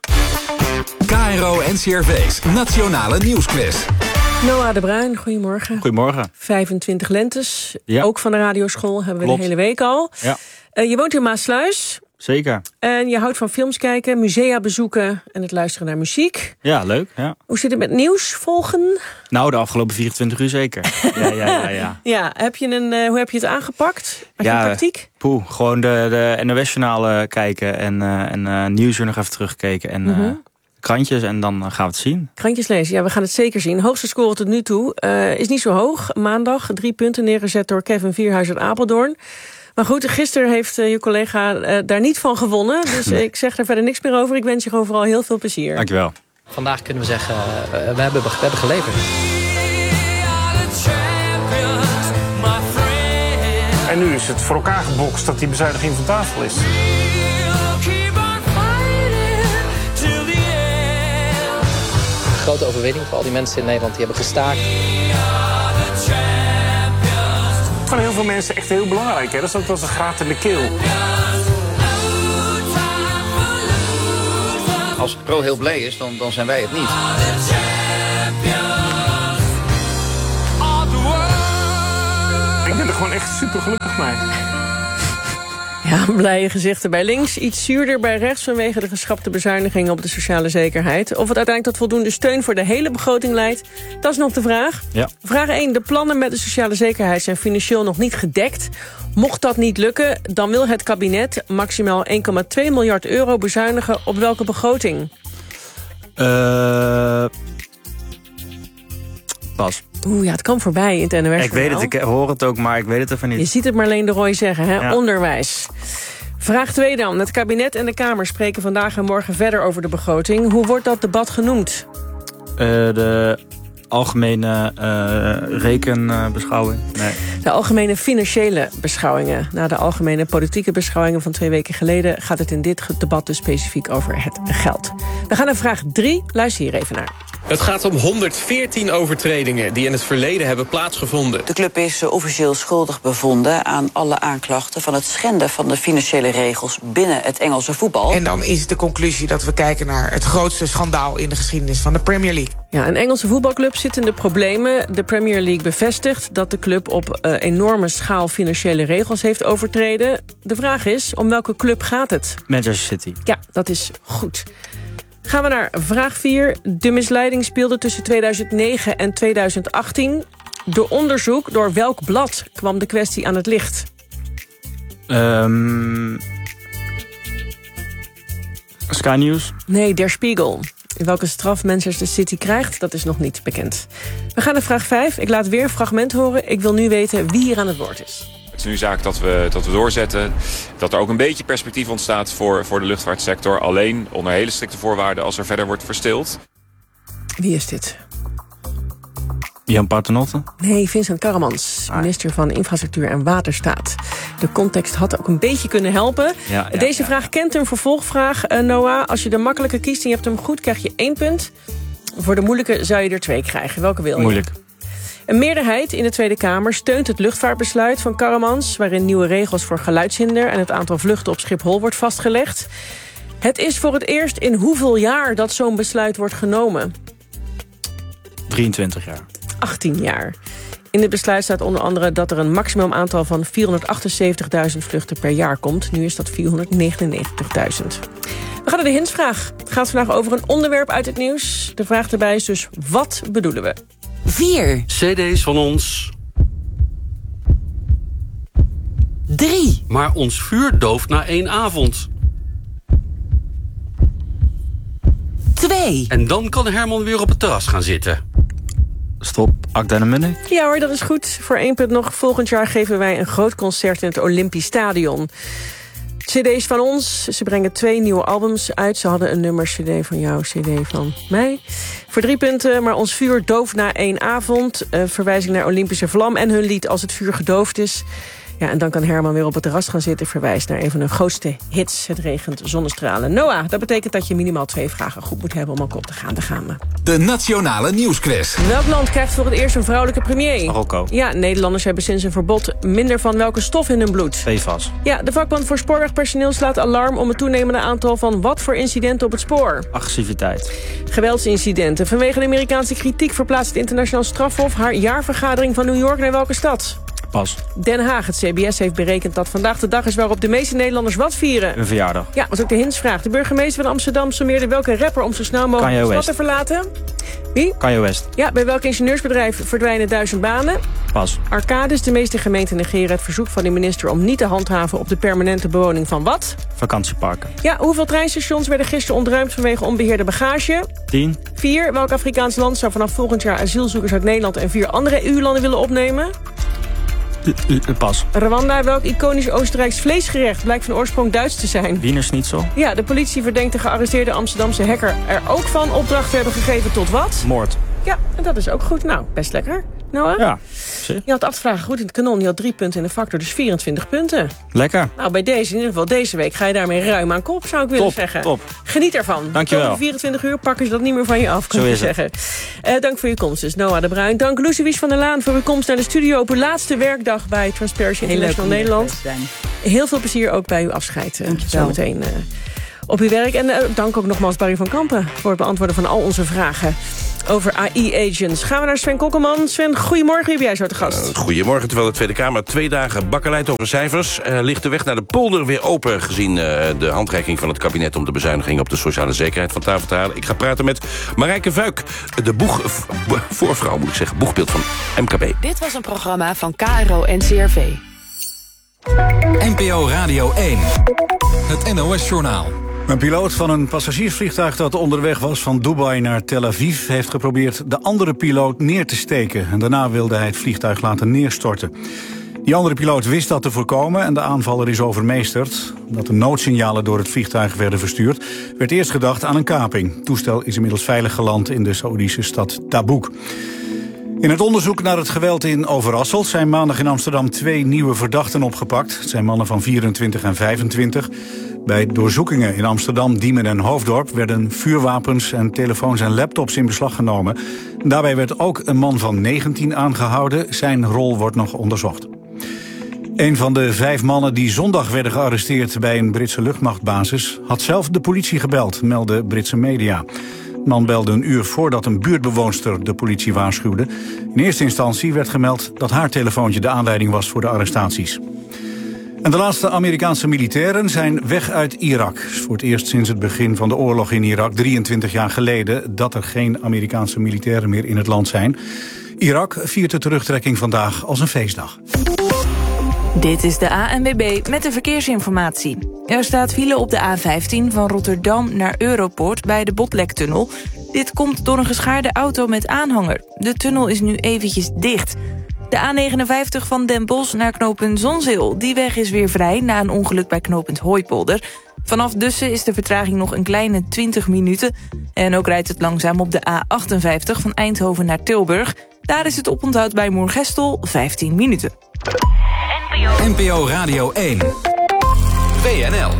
KRO NCRV's Nationale Nieuwsquiz. Noah de Bruin, goedemorgen. Goedemorgen. 25 lentes, ook van de radioschool, hebben we de hele week al. Ja. Je woont in Maassluis. Zeker. En je houdt van films kijken, musea bezoeken en het luisteren naar muziek. Ja, leuk. Ja. Hoe zit het met nieuws volgen? Nou, de afgelopen 24 uur zeker. Ja. Ja, hoe heb je het aangepakt? Had je tactiek? Gewoon de NOS-journalen kijken en Nieuwsuur nog even teruggekeken en krantjes en dan gaan we het zien. Krantjes lezen, ja, we gaan het zeker zien. Hoogste score tot nu toe is niet zo hoog. Maandag 3 punten neergezet door Kevin Vierhuis uit Apeldoorn. Maar goed, gisteren heeft je collega daar niet van gewonnen. Dus ik zeg er verder niks meer over. Ik wens je gewoon vooral heel veel plezier. Dankjewel. Vandaag kunnen we zeggen, we hebben geleverd. En nu is het voor elkaar gebokst dat die bezuiniging van tafel is. Grote overwinning voor al die mensen in Nederland die hebben gestaakt. Voor heel veel mensen echt heel belangrijk. Hè? Dat is ook wel eens een graat in de keel. Als Pro heel blij is, dan zijn wij het niet. Ik ben er gewoon echt super gelukkig mee. Ja, blije gezichten bij links. Iets zuurder bij rechts vanwege de geschrapte bezuinigingen op de sociale zekerheid. Of het uiteindelijk tot voldoende steun voor de hele begroting leidt, dat is nog de vraag. Ja. Vraag 1. De plannen met de sociale zekerheid zijn financieel nog niet gedekt. Mocht dat niet lukken, dan wil het kabinet maximaal 1,2 miljard euro bezuinigen op welke begroting? Pas. Oeh, ja, het kan voorbij in het NOS. Ik weet het, ik hoor het ook, maar ik weet het even niet. Je ziet het Marleen de Rooij zeggen, hè? Ja. Onderwijs. Vraag 2 dan. Het kabinet en de Kamer spreken vandaag en morgen verder over de begroting. Hoe wordt dat debat genoemd? De algemene rekenbeschouwing. Nee. De algemene financiële beschouwingen. Na de algemene politieke beschouwingen van 2 weken geleden gaat het in dit debat dus specifiek over het geld. We gaan naar vraag 3. Luister hier even naar. Het gaat om 114 overtredingen die in het verleden hebben plaatsgevonden. De club is officieel schuldig bevonden aan alle aanklachten van het schenden van de financiële regels binnen het Engelse voetbal. En dan is de conclusie dat we kijken naar het grootste schandaal in de geschiedenis van de Premier League. Ja, een Engelse voetbalclub zit in de problemen. De Premier League bevestigt dat de club op enorme schaal financiële regels heeft overtreden. De vraag is, om welke club gaat het? Manchester City. Ja, dat is goed. Gaan we naar vraag 4. De misleiding speelde tussen 2009 en 2018. Door onderzoek door welk blad kwam de kwestie aan het licht? Sky News? Nee, Der Spiegel. Welke straf Manchester City krijgt, dat is nog niet bekend. We gaan naar vraag 5. Ik laat weer een fragment horen. Ik wil nu weten wie hier aan het woord is. Het is nu zaak dat we doorzetten. Dat er ook een beetje perspectief ontstaat voor de luchtvaartsector. Alleen onder hele strikte voorwaarden als er verder wordt verstild. Wie is dit? Jan Paternotte? Nee, Vincent Karremans, minister van Infrastructuur en Waterstaat. De context had ook een beetje kunnen helpen. Ja, Deze vraag kent een vervolgvraag, Noah. Als je de makkelijke kiest en je hebt hem goed, krijg je 1 punt. Voor de moeilijke zou je er 2 krijgen. Welke wil je? Moeilijk. Een meerderheid in de Tweede Kamer steunt het luchtvaartbesluit van Karremans, waarin nieuwe regels voor geluidshinder en het aantal vluchten op Schiphol wordt vastgelegd. Het is voor het eerst in hoeveel jaar dat zo'n besluit wordt genomen? 23 jaar. 18 jaar. In het besluit staat onder andere dat er een maximum aantal van 478.000 vluchten per jaar komt. Nu is dat 499.000. We gaan naar de hintsvraag. Het gaat vandaag over een onderwerp uit het nieuws. De vraag erbij is dus, wat bedoelen we? 4. CD's van ons. 3. Maar ons vuur dooft na 1 avond. 2. En dan kan Herman weer op het terras gaan zitten. Stop, Akda en Munnik. Ja hoor, dat is goed. Voor 1 punt nog. Volgend jaar geven wij een groot concert in het Olympisch Stadion. CD's van ons. Ze brengen 2 nieuwe albums uit. Ze hadden een nummer CD van jou, CD van mij. Voor 3 punten, maar ons vuur dooft na 1 avond. Verwijzing naar Olympische vlam en hun lied Als het vuur gedoofd is. Ja, en dan kan Herman weer op het terras gaan zitten. Verwijst naar een van hun grootste hits. Het regent zonnestralen. Noah, dat betekent dat je minimaal 2 vragen goed moet hebben om ook op te gaan. Daar gaan we. De Nationale Nieuwsquiz. Welk land krijgt voor het eerst een vrouwelijke premier? Marokko. Ja, Nederlanders hebben sinds een verbod minder van welke stof in hun bloed? PFAS. Ja, de vakbond voor spoorwegpersoneel slaat alarm om het toenemende aantal van wat voor incidenten op het spoor? Agressiviteit. Geweldsincidenten. Vanwege de Amerikaanse kritiek verplaatst het internationaal strafhof haar jaarvergadering van New York naar welke stad? Pas. Den Haag. Het CBS heeft berekend dat vandaag de dag is waarop de meeste Nederlanders wat vieren. Een verjaardag. Ja, was ook de hintsvraag. De burgemeester van Amsterdam sommeerde welke rapper om zo snel mogelijk de stad te verlaten. Wie? Kanye West. Ja, bij welk ingenieursbedrijf verdwijnen 1000 banen? Pas. Arcades. De meeste gemeenten negeren het verzoek van de minister om niet te handhaven op de permanente bewoning van wat? Vakantieparken. Ja, hoeveel treinstations werden gisteren ontruimd vanwege onbeheerde bagage? 10. 4. Welk Afrikaans land zou vanaf volgend jaar asielzoekers uit Nederland en 4 andere EU-landen willen opnemen? Pas. Rwanda. Welk iconisch Oostenrijks vleesgerecht blijkt van oorsprong Duits te zijn? Wiener Schnitzel. Ja, de politie verdenkt de gearresteerde Amsterdamse hacker er ook van opdracht te hebben gegeven tot wat? Moord. Ja, en dat is ook goed. Nou, best lekker. Noah? Ja. Je had 8 vragen goed in het kanon. Je had 3 punten in de factor, dus 24 punten. Lekker. Nou, bij deze, in ieder geval deze week, ga je daarmee ruim aan kop, zou ik willen zeggen. Top. Geniet ervan. Dankjewel. Over 24 uur pakken ze dat niet meer van je af, kan je zeggen. Dank voor je komst dus, Noah de Bruin. Dank Lucie Wies van der Laan voor uw komst naar de studio op uw laatste werkdag bij Transparency International Nederland. Heel veel plezier ook bij uw afscheid. Zometeen op uw werk. En dank ook nogmaals Barry van Kampen voor het beantwoorden van al onze vragen over AI-agents. Gaan we naar Sven Kokkelman. Sven, goedemorgen, wie ben jij zo te gast? Goedemorgen, terwijl de Tweede Kamer 2 dagen bakkerlijdt over cijfers, ligt de weg naar de polder weer open, gezien de handreiking van het kabinet om de bezuiniging op de sociale zekerheid van tafel te halen. Ik ga praten met Marijke Vuik, de voorvrouw, moet ik zeggen, boegbeeld van MKB. Dit was een programma van KRO NCRV. NPO Radio 1. Het NOS-journaal. Een piloot van een passagiersvliegtuig dat onderweg was van Dubai naar Tel Aviv heeft geprobeerd de andere piloot neer te steken. En daarna wilde hij het vliegtuig laten neerstorten. Die andere piloot wist dat te voorkomen en de aanvaller is overmeesterd. Omdat de noodsignalen door het vliegtuig werden verstuurd, werd eerst gedacht aan een kaping. Het toestel is inmiddels veilig geland in de Saoedische stad Tabuk. In het onderzoek naar het geweld in Overasselt zijn maandag in Amsterdam 2 nieuwe verdachten opgepakt. Het zijn mannen van 24 en 25. Bij doorzoekingen in Amsterdam, Diemen en Hoofddorp werden vuurwapens en telefoons en laptops in beslag genomen. Daarbij werd ook een man van 19 aangehouden. Zijn rol wordt nog onderzocht. Een van de 5 mannen die zondag werden gearresteerd bij een Britse luchtmachtbasis had zelf de politie gebeld, melden Britse media. De man belde een uur voordat een buurtbewoonster de politie waarschuwde. In eerste instantie werd gemeld dat haar telefoontje de aanleiding was voor de arrestaties. En de laatste Amerikaanse militairen zijn weg uit Irak. Het is voor het eerst sinds het begin van de oorlog in Irak, 23 jaar geleden, dat er geen Amerikaanse militairen meer in het land zijn. Irak viert de terugtrekking vandaag als een feestdag. Dit is de ANWB met de verkeersinformatie. Er staat file op de A15 van Rotterdam naar Europoort bij de Botlektunnel. Dit komt door een geschaarde auto met aanhanger. De tunnel is nu eventjes dicht. De A59 van Den Bosch naar knooppunt Zonzeel. Die weg is weer vrij na een ongeluk bij knooppunt Hooipolder. Vanaf Dussen is de vertraging nog een kleine 20 minuten. En ook rijdt het langzaam op de A58 van Eindhoven naar Tilburg. Daar is het oponthoud bij Moergestel 15 minuten. NPO Radio 1. WNL.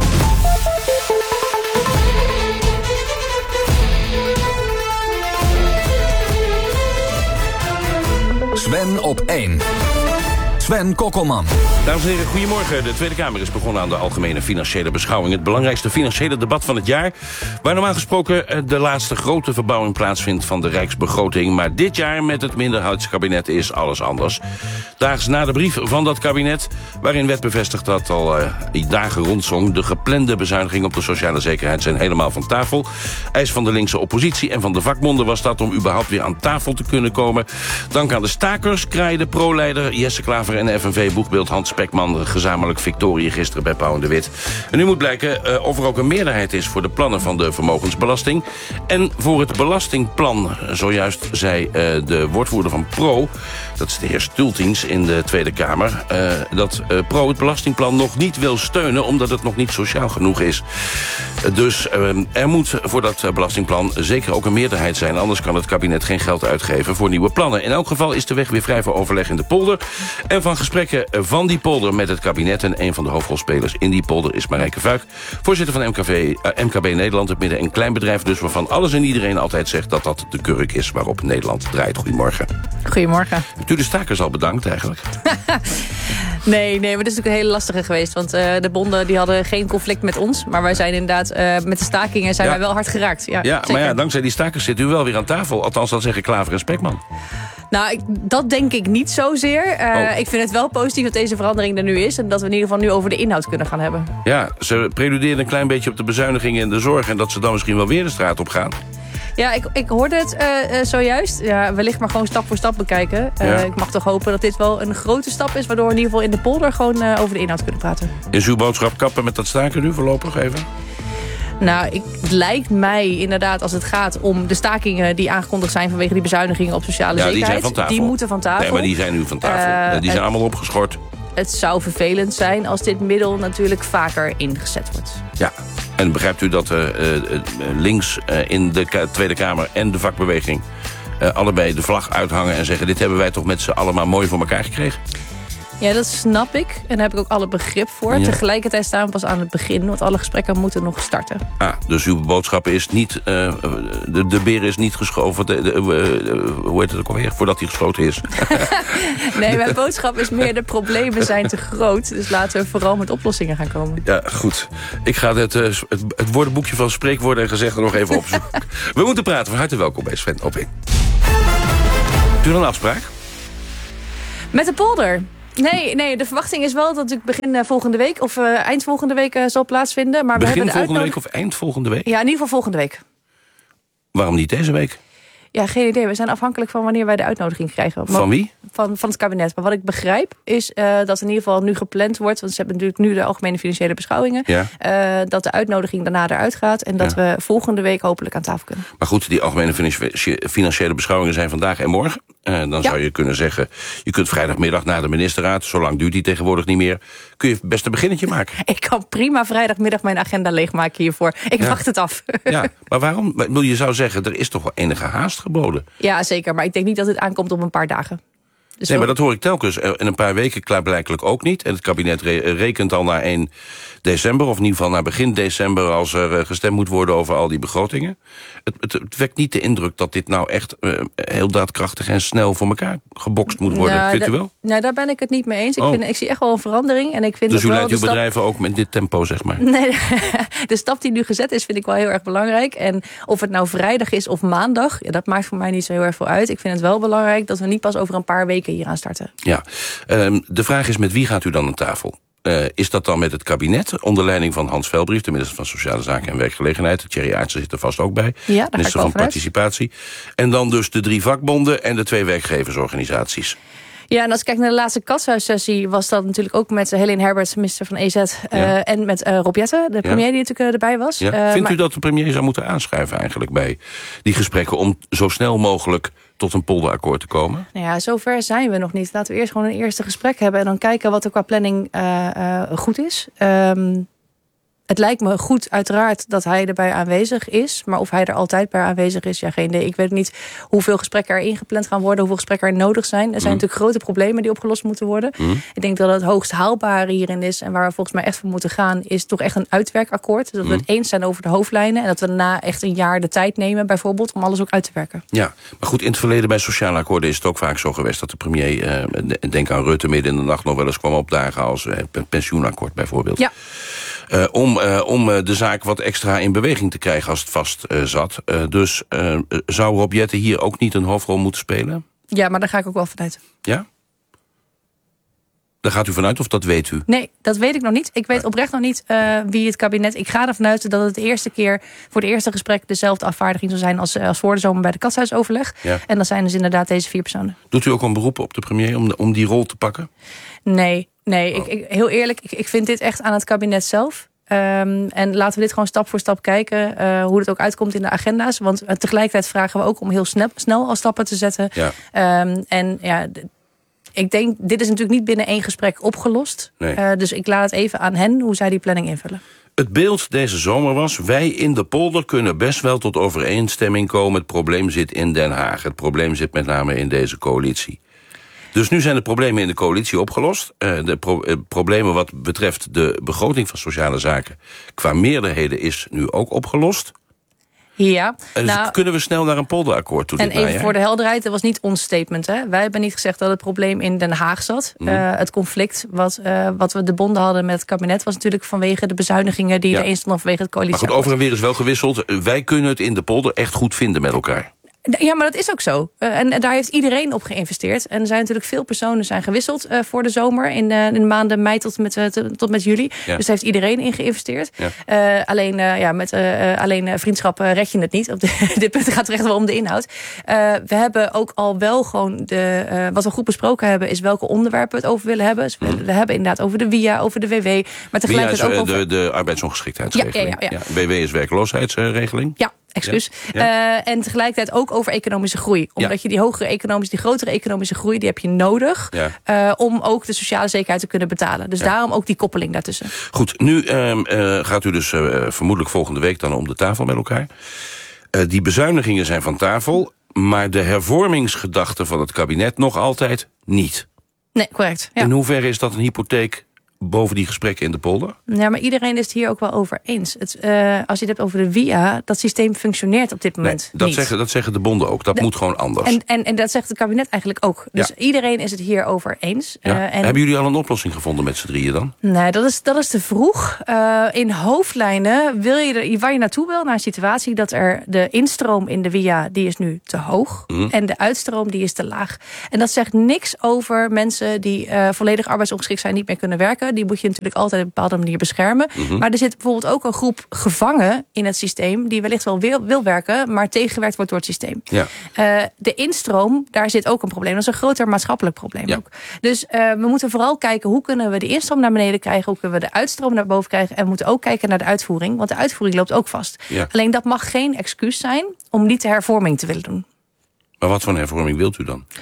Sven op 1. Sven Kokkelman. Dames en heren, goedemorgen. De Tweede Kamer is begonnen aan de algemene financiële beschouwing. Het belangrijkste financiële debat van het jaar, waar normaal gesproken de laatste grote verbouwing plaatsvindt van de Rijksbegroting. Maar dit jaar met het minderheidskabinet is alles anders. Daags na de brief van dat kabinet, waarin werd bevestigd dat al dagen rondzong, de geplande bezuinigingen op de sociale zekerheid zijn helemaal van tafel. Eis van de linkse oppositie en van de vakbonden was dat om überhaupt weer aan tafel te kunnen komen. Dank aan de stakers kraaide pro-leider Jesse Klaver en FNV-boegbeeld Hans Spekman gezamenlijk victorie gisteren bij Pauw en de Wit. En nu moet blijken of er ook een meerderheid is voor de plannen van de vermogensbelasting en voor het belastingplan. Zojuist zei de woordvoerder van Pro, dat is de heer Stultings in de Tweede Kamer, dat Pro het belastingplan nog niet wil steunen omdat het nog niet sociaal genoeg is. Dus er moet voor dat belastingplan zeker ook een meerderheid zijn, anders kan het kabinet geen geld uitgeven voor nieuwe plannen. In elk geval is de weg weer vrij voor overleg in de polder. En van gesprekken van die polder met het kabinet, en een van de hoofdrolspelers in die polder is Marijke Vuik, voorzitter van MKB Nederland, het midden- en kleinbedrijf dus, waarvan alles en iedereen altijd zegt dat dat de kurk is waarop Nederland draait. Goedemorgen. Goedemorgen. Hebt u de stakers al bedankt eigenlijk? Nee, maar dat is natuurlijk een hele lastige geweest. Want de bonden die hadden geen conflict met ons. Maar wij zijn inderdaad, met de stakingen zijn wij wel hard geraakt. Ja, maar ja, dankzij die stakers zit u wel weer aan tafel. Althans, dat zeggen Klaver en Spekman. Nou, dat denk ik niet zozeer. Ik vind het wel positief dat deze verandering er nu is. En dat we in ieder geval nu over de inhoud kunnen gaan hebben. Ja, ze preludeerden een klein beetje op de bezuinigingen en de zorg. En dat ze dan misschien wel weer de straat op gaan. Ja, ik hoorde het zojuist. Ja, wellicht maar gewoon stap voor stap bekijken. Ik mag toch hopen dat dit wel een grote stap is, waardoor we in ieder geval in de polder gewoon over de inhoud kunnen praten. Is uw boodschap kappen met dat staken nu voorlopig even? Nou, het lijkt mij inderdaad, als het gaat om de stakingen die aangekondigd zijn vanwege die bezuinigingen op sociale zekerheid. Die zijn van tafel. Die moeten van tafel. Nee, maar die zijn nu van tafel. Die zijn allemaal opgeschort. Het zou vervelend zijn als dit middel natuurlijk vaker ingezet wordt. Ja, en begrijpt u dat links in de Tweede Kamer en de vakbeweging allebei de vlag uithangen en zeggen... dit hebben wij toch met z'n allemaal mooi voor elkaar gekregen? Ja, dat snap ik. En daar heb ik ook alle begrip voor. Ja. Tegelijkertijd staan we pas aan het begin, want alle gesprekken moeten nog starten. Dus uw boodschap is niet... de beer is niet geschoven... hoe heet het ook alweer? Voordat hij geschoten is. Nee, mijn boodschap is meer... de problemen zijn te groot. Dus laten we vooral met oplossingen gaan komen. Ja, goed. Ik ga het woordenboekje van spreekwoorden en gezegden nog even opzoeken. We moeten praten. Van harte welkom bij Sven op 1. Doe dan een afspraak? Met de polder. Nee, de verwachting is wel dat het begin volgende week... of eind volgende week zal plaatsvinden. Maar begin we hebben volgende week of eind volgende week? Ja, in ieder geval volgende week. Waarom niet deze week? Ja, geen idee. We zijn afhankelijk van wanneer wij de uitnodiging krijgen. Van wie? Van het kabinet. Maar wat ik begrijp is dat in ieder geval nu gepland wordt... want ze hebben natuurlijk nu de algemene financiële beschouwingen... Ja. Dat de uitnodiging daarna eruit gaat... en dat we volgende week hopelijk aan tafel kunnen. Maar goed, die algemene financiële beschouwingen zijn vandaag en morgen. Dan zou je kunnen zeggen... je kunt vrijdagmiddag na de ministerraad... zo lang duurt die tegenwoordig niet meer... kun je best een beginnetje maken. Ik kan prima vrijdagmiddag mijn agenda leegmaken hiervoor. Ik wacht het af. Ja, maar waarom? Je zou zeggen, er is toch wel enige haast geboden. Ja, zeker. Maar ik denk niet dat het aankomt op een paar dagen. Dus nee, maar dat hoor ik telkens. In een paar weken klaarblijkelijk ook niet. En het kabinet rekent al naar 1 december... of in ieder geval naar begin december... als er gestemd moet worden over al die begrotingen. Het wekt niet de indruk dat dit nou echt... heel daadkrachtig en snel voor elkaar gebokst moet worden. Vindt u wel? Nou, daar ben ik het niet mee eens. Ik zie echt wel een verandering. En ik vind dus u leidt uw bedrijven ook met dit tempo, zeg maar? Nee, de stap die nu gezet is, vind ik wel heel erg belangrijk. En of het nou vrijdag is of maandag... Ja, dat maakt voor mij niet zo heel erg veel uit. Ik vind het wel belangrijk dat we niet pas over een paar weken hier aan starten. Ja, de vraag is met wie gaat u dan aan tafel? Is dat dan met het kabinet, onder leiding van Hans Velbrief... de minister van Sociale Zaken en Werkgelegenheid... Thierry Aartsen zit er vast ook bij, ja, minister van Participatie... en dan dus de 3 vakbonden en de 2 werkgeversorganisaties. Ja, en als ik kijk naar de laatste katshuissessie... was dat natuurlijk ook met Helene Herberts, minister van EZ... en met Rob Jetten, de premier die natuurlijk erbij was. Ja. Vindt u dat de premier zou moeten aanschuiven eigenlijk... bij die gesprekken om zo snel mogelijk... tot een polderakkoord te komen? Nou ja, zover zijn we nog niet. Laten we eerst gewoon een eerste gesprek hebben... en dan kijken wat er qua planning goed is. Het lijkt me goed uiteraard dat hij erbij aanwezig is. Maar of hij er altijd bij aanwezig is, ja, geen idee. Ik weet niet hoeveel gesprekken er ingepland gaan worden... hoeveel gesprekken er nodig zijn. Er zijn natuurlijk grote problemen die opgelost moeten worden. Ik denk dat het hoogst haalbare hierin is... en waar we volgens mij echt voor moeten gaan... is toch echt een uitwerkakkoord. Dus dat we het eens zijn over de hoofdlijnen... en dat we daarna echt een jaar de tijd nemen bijvoorbeeld... om alles ook uit te werken. Ja, maar goed, in het verleden bij sociale akkoorden... is het ook vaak zo geweest dat de premier... denk aan Rutte midden in de nacht nog wel eens kwam opdagen... als pensioenakkoord bijvoorbeeld. Ja. Om de zaak wat extra in beweging te krijgen als het vast zat. Dus zou Rob Jetten hier ook niet een hoofdrol moeten spelen? Ja, maar daar ga ik ook wel vanuit. Ja? Daar gaat u vanuit of dat weet u? Nee, dat weet ik nog niet. Ik weet oprecht nog niet wie het kabinet... Ik ga ervan uit dat het de eerste keer voor het eerste gesprek... dezelfde afvaardiging zal zijn als voor de zomer bij de katshuisoverleg. Ja. En dat zijn dus inderdaad deze 4 personen. Doet u ook een beroep op de premier om die rol te pakken? Nee. Heel eerlijk, ik vind dit echt aan het kabinet zelf. En laten we dit gewoon stap voor stap kijken... hoe het ook uitkomt in de agenda's. Want tegelijkertijd vragen we ook om heel snel al stappen te zetten. Ja. Ik denk, dit is natuurlijk niet binnen 1 gesprek opgelost. Nee. Dus ik laat het even aan hen hoe zij die planning invullen. Het beeld deze zomer was... wij in de polder kunnen best wel tot overeenstemming komen. Het probleem zit in Den Haag. Het probleem zit met name in deze coalitie. Dus nu zijn de problemen in de coalitie opgelost. De problemen wat betreft de begroting van sociale zaken... qua meerderheden is nu ook opgelost. Ja. Dus kunnen we snel naar een polderakkoord toe? En even voor de helderheid, dat was niet ons statement. Hè? Wij hebben niet gezegd dat het probleem in Den Haag zat. Het conflict wat we de bonden hadden met het kabinet... was natuurlijk vanwege de bezuinigingen die erin stonden vanwege het coalitie. Maar goed, over en weer is wel gewisseld. Wij kunnen het in de polder echt goed vinden met elkaar. Ja, maar dat is ook zo. En daar heeft iedereen op geïnvesteerd. En er zijn natuurlijk veel personen zijn gewisseld voor de zomer... in de maanden mei tot met juli. Ja. Dus daar heeft iedereen in geïnvesteerd. Ja. Alleen vriendschap red je het niet. Op dit punt gaat het echt wel om de inhoud. We hebben ook al wel gewoon... wat we goed besproken hebben... is welke onderwerpen we het over willen hebben. Dus we hebben inderdaad over de WIA, over de WW. Maar tegelijkertijd ook over... de arbeidsongeschiktheidsregeling. Ja. WW is werkloosheidsregeling. Ja. Excuus. Ja. En tegelijkertijd ook over economische groei. Omdat je die grotere economische groei... die heb je nodig om ook de sociale zekerheid te kunnen betalen. Dus daarom ook die koppeling daartussen. Goed, nu gaat u dus vermoedelijk volgende week... dan om de tafel met elkaar. Die bezuinigingen zijn van tafel. Maar de hervormingsgedachte van het kabinet nog altijd niet. Nee, correct. Ja. In hoeverre is dat een hypotheek boven die gesprekken in de polder? Ja, maar iedereen is het hier ook wel over eens. Als je het hebt over de WIA, dat systeem functioneert op dit moment niet. Dat zeggen de bonden ook. Dat moet gewoon anders. En dat zegt het kabinet eigenlijk ook. Dus iedereen is het hier over eens. Ja. Hebben jullie al een oplossing gevonden met z'n drieën dan? Nee, dat is te vroeg. In hoofdlijnen waar je naartoe wil, naar een situatie dat de instroom in de WIA, die is nu te hoog. En de uitstroom, die is te laag. En dat zegt niks over mensen die volledig arbeidsongeschikt zijn, niet meer kunnen werken. Die moet je natuurlijk altijd op een bepaalde manier beschermen. Maar er zit bijvoorbeeld ook een groep gevangen in het systeem die wellicht wel wil werken, maar tegengewerkt wordt door het systeem. Ja. De instroom, daar zit ook een probleem. Dat is een groter maatschappelijk probleem ook. Dus we moeten vooral kijken hoe kunnen we de instroom naar beneden krijgen, hoe kunnen we de uitstroom naar boven krijgen, en we moeten ook kijken naar de uitvoering, want de uitvoering loopt ook vast. Ja. Alleen dat mag geen excuus zijn om niet de hervorming te willen doen. Maar wat voor een hervorming wilt u dan?